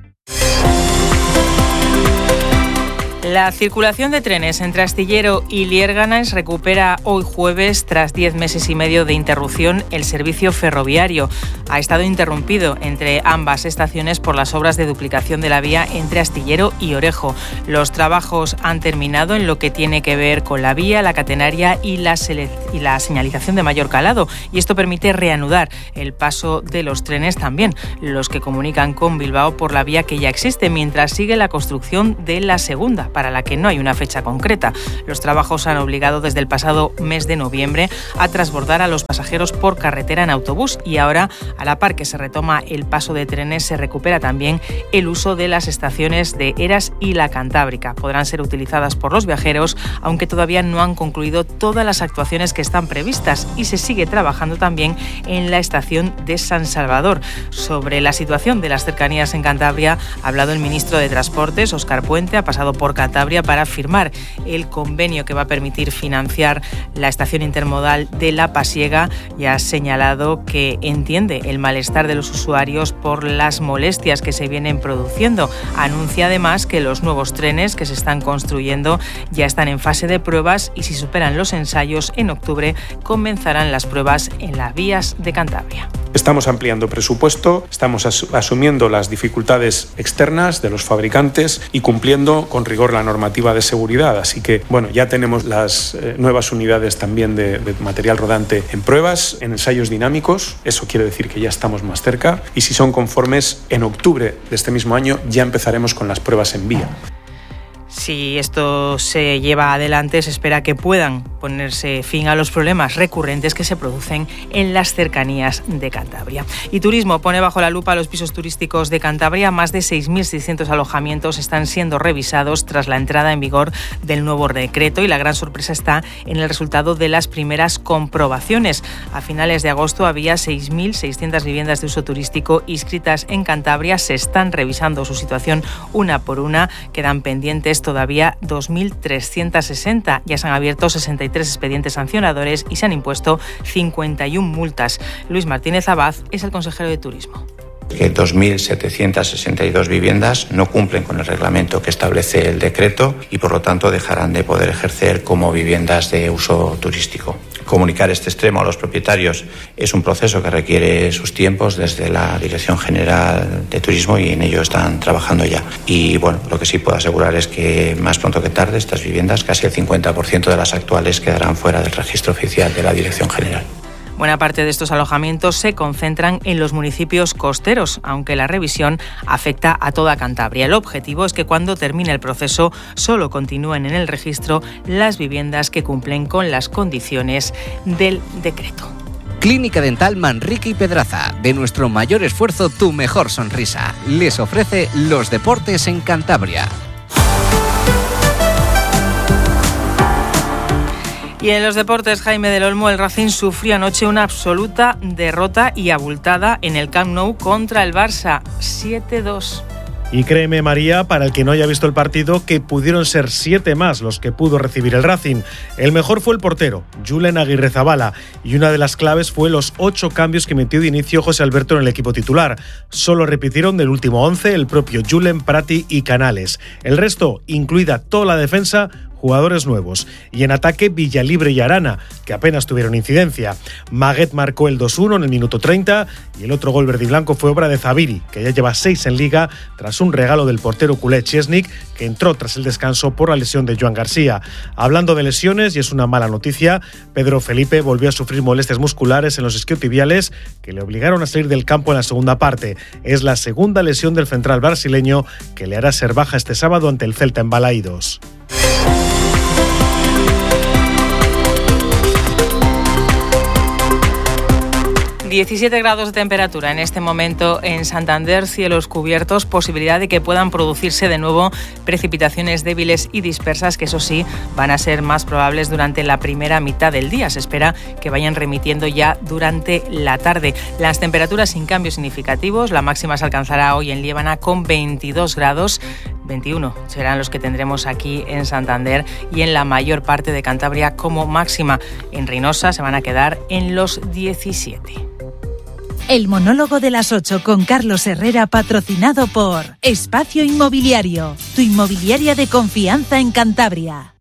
La circulación de trenes entre Astillero y Liérganes recupera hoy jueves, tras 10 meses y medio de interrupción, el servicio ferroviario. Ha estado interrumpido entre ambas estaciones por las obras de duplicación de la vía entre Astillero y Orejo. Los trabajos han terminado en lo que tiene que ver con la vía, la catenaria y la señalización de mayor calado, y esto permite reanudar el paso de los trenes, también los que comunican con Bilbao por la vía que ya existe, mientras sigue la construcción de la segunda, para la que no hay una fecha concreta. Los trabajos han obligado desde el pasado mes de noviembre a transbordar a los pasajeros por carretera en autobús, y ahora, a la par que se retoma el paso de trenes, se recupera también el uso de las estaciones de Eras y La Cantábrica. Podrán ser utilizadas por los viajeros, aunque todavía no han concluido todas las actuaciones que están previstas, y se sigue trabajando también en la estación de San Salvador. Sobre la situación de las cercanías en Cantabria ha hablado el ministro de Transportes, Óscar Puente. Ha pasado por Cantabria para firmar el convenio que va a permitir financiar la estación intermodal de La Pasiega, y ha señalado que entiende el malestar de los usuarios por las molestias que se vienen produciendo. Anuncia además que los nuevos trenes que se están construyendo ya están en fase de pruebas, y si superan los ensayos en octubre comenzarán las pruebas en las vías de Cantabria. Estamos ampliando presupuesto, estamos asumiendo las dificultades externas de los fabricantes y cumpliendo con rigor la normativa de seguridad. Así que, bueno, ya tenemos las nuevas unidades también de material rodante en pruebas, en ensayos dinámicos. Eso quiere decir que ya estamos más cerca, y si son conformes, en octubre de este mismo año ya empezaremos con las pruebas en vía. Si esto se lleva adelante, se espera que puedan ponerse fin a los problemas recurrentes que se producen en las cercanías de Cantabria. Y Turismo pone bajo la lupa los pisos turísticos de Cantabria. Más de 6.600 alojamientos están siendo revisados tras la entrada en vigor del nuevo decreto, y la gran sorpresa está en el resultado de las primeras comprobaciones. A finales de agosto había 6.600 viviendas de uso turístico inscritas en Cantabria. Se están revisando su situación una por una. Quedan pendientes todavía 2.360. Ya se han abierto 63 expedientes sancionadores y se han impuesto 51 multas. Luis Martínez Abad es el consejero de Turismo. Que 2.762 viviendas no cumplen con el reglamento que establece el decreto y por lo tanto dejarán de poder ejercer como viviendas de uso turístico. Comunicar este extremo a los propietarios es un proceso que requiere sus tiempos desde la Dirección General de Turismo, y en ello están trabajando ya. Y bueno, lo que sí puedo asegurar es que más pronto que tarde estas viviendas, casi el 50% de las actuales, quedarán fuera del registro oficial de la Dirección General. Buena parte de estos alojamientos se concentran en los municipios costeros, aunque la revisión afecta a toda Cantabria. El objetivo es que cuando termine el proceso solo continúen en el registro las viviendas que cumplen con las condiciones del decreto. Clínica Dental Manrique y Pedraza. De nuestro mayor esfuerzo, tu mejor sonrisa. Les ofrece los deportes en Cantabria. Y en los deportes, Jaime del Olmo, el Racing sufrió anoche una absoluta derrota y abultada en el Camp Nou contra el Barça, 7-2. Y créeme, María, para el que no haya visto el partido, que pudieron ser 7 más los que pudo recibir el Racing. El mejor fue el portero, Julen Aguirrezabala, y una de las claves fue los 8 cambios que metió de inicio José Alberto en el equipo titular. Solo repitieron del último 11 el propio Julen, Prati y Canales. El resto, incluida toda la defensa, jugadores nuevos. Y en ataque, Villalibre y Arana, que apenas tuvieron incidencia. Maguet marcó el 2-1 en el minuto 30 y el otro gol verde y blanco fue obra de Zaviri, que ya lleva 6 en Liga tras un regalo del portero culé Chesnik, que entró tras el descanso por la lesión de Joan García. Hablando de lesiones, y es una mala noticia, Pedro Felipe volvió a sufrir molestias musculares en los isquiotibiales que le obligaron a salir del campo en la segunda parte. Es la segunda lesión del central brasileño que le hará ser baja este sábado ante el Celta en Balaídos. ...17 grados de temperatura en este momento en Santander, cielos cubiertos, posibilidad de que puedan producirse de nuevo precipitaciones débiles y dispersas, que eso sí, van a ser más probables durante la primera mitad del día. Se espera que vayan remitiendo ya durante la tarde. Las temperaturas sin cambios significativos, la máxima se alcanzará hoy en Liébana con 22 grados, 21 serán los que tendremos aquí en Santander y en la mayor parte de Cantabria como máxima. En Reynosa se van a quedar en los 17. El monólogo de las 8 con Carlos Herrera, patrocinado por Espacio Inmobiliario, tu inmobiliaria de confianza en Cantabria.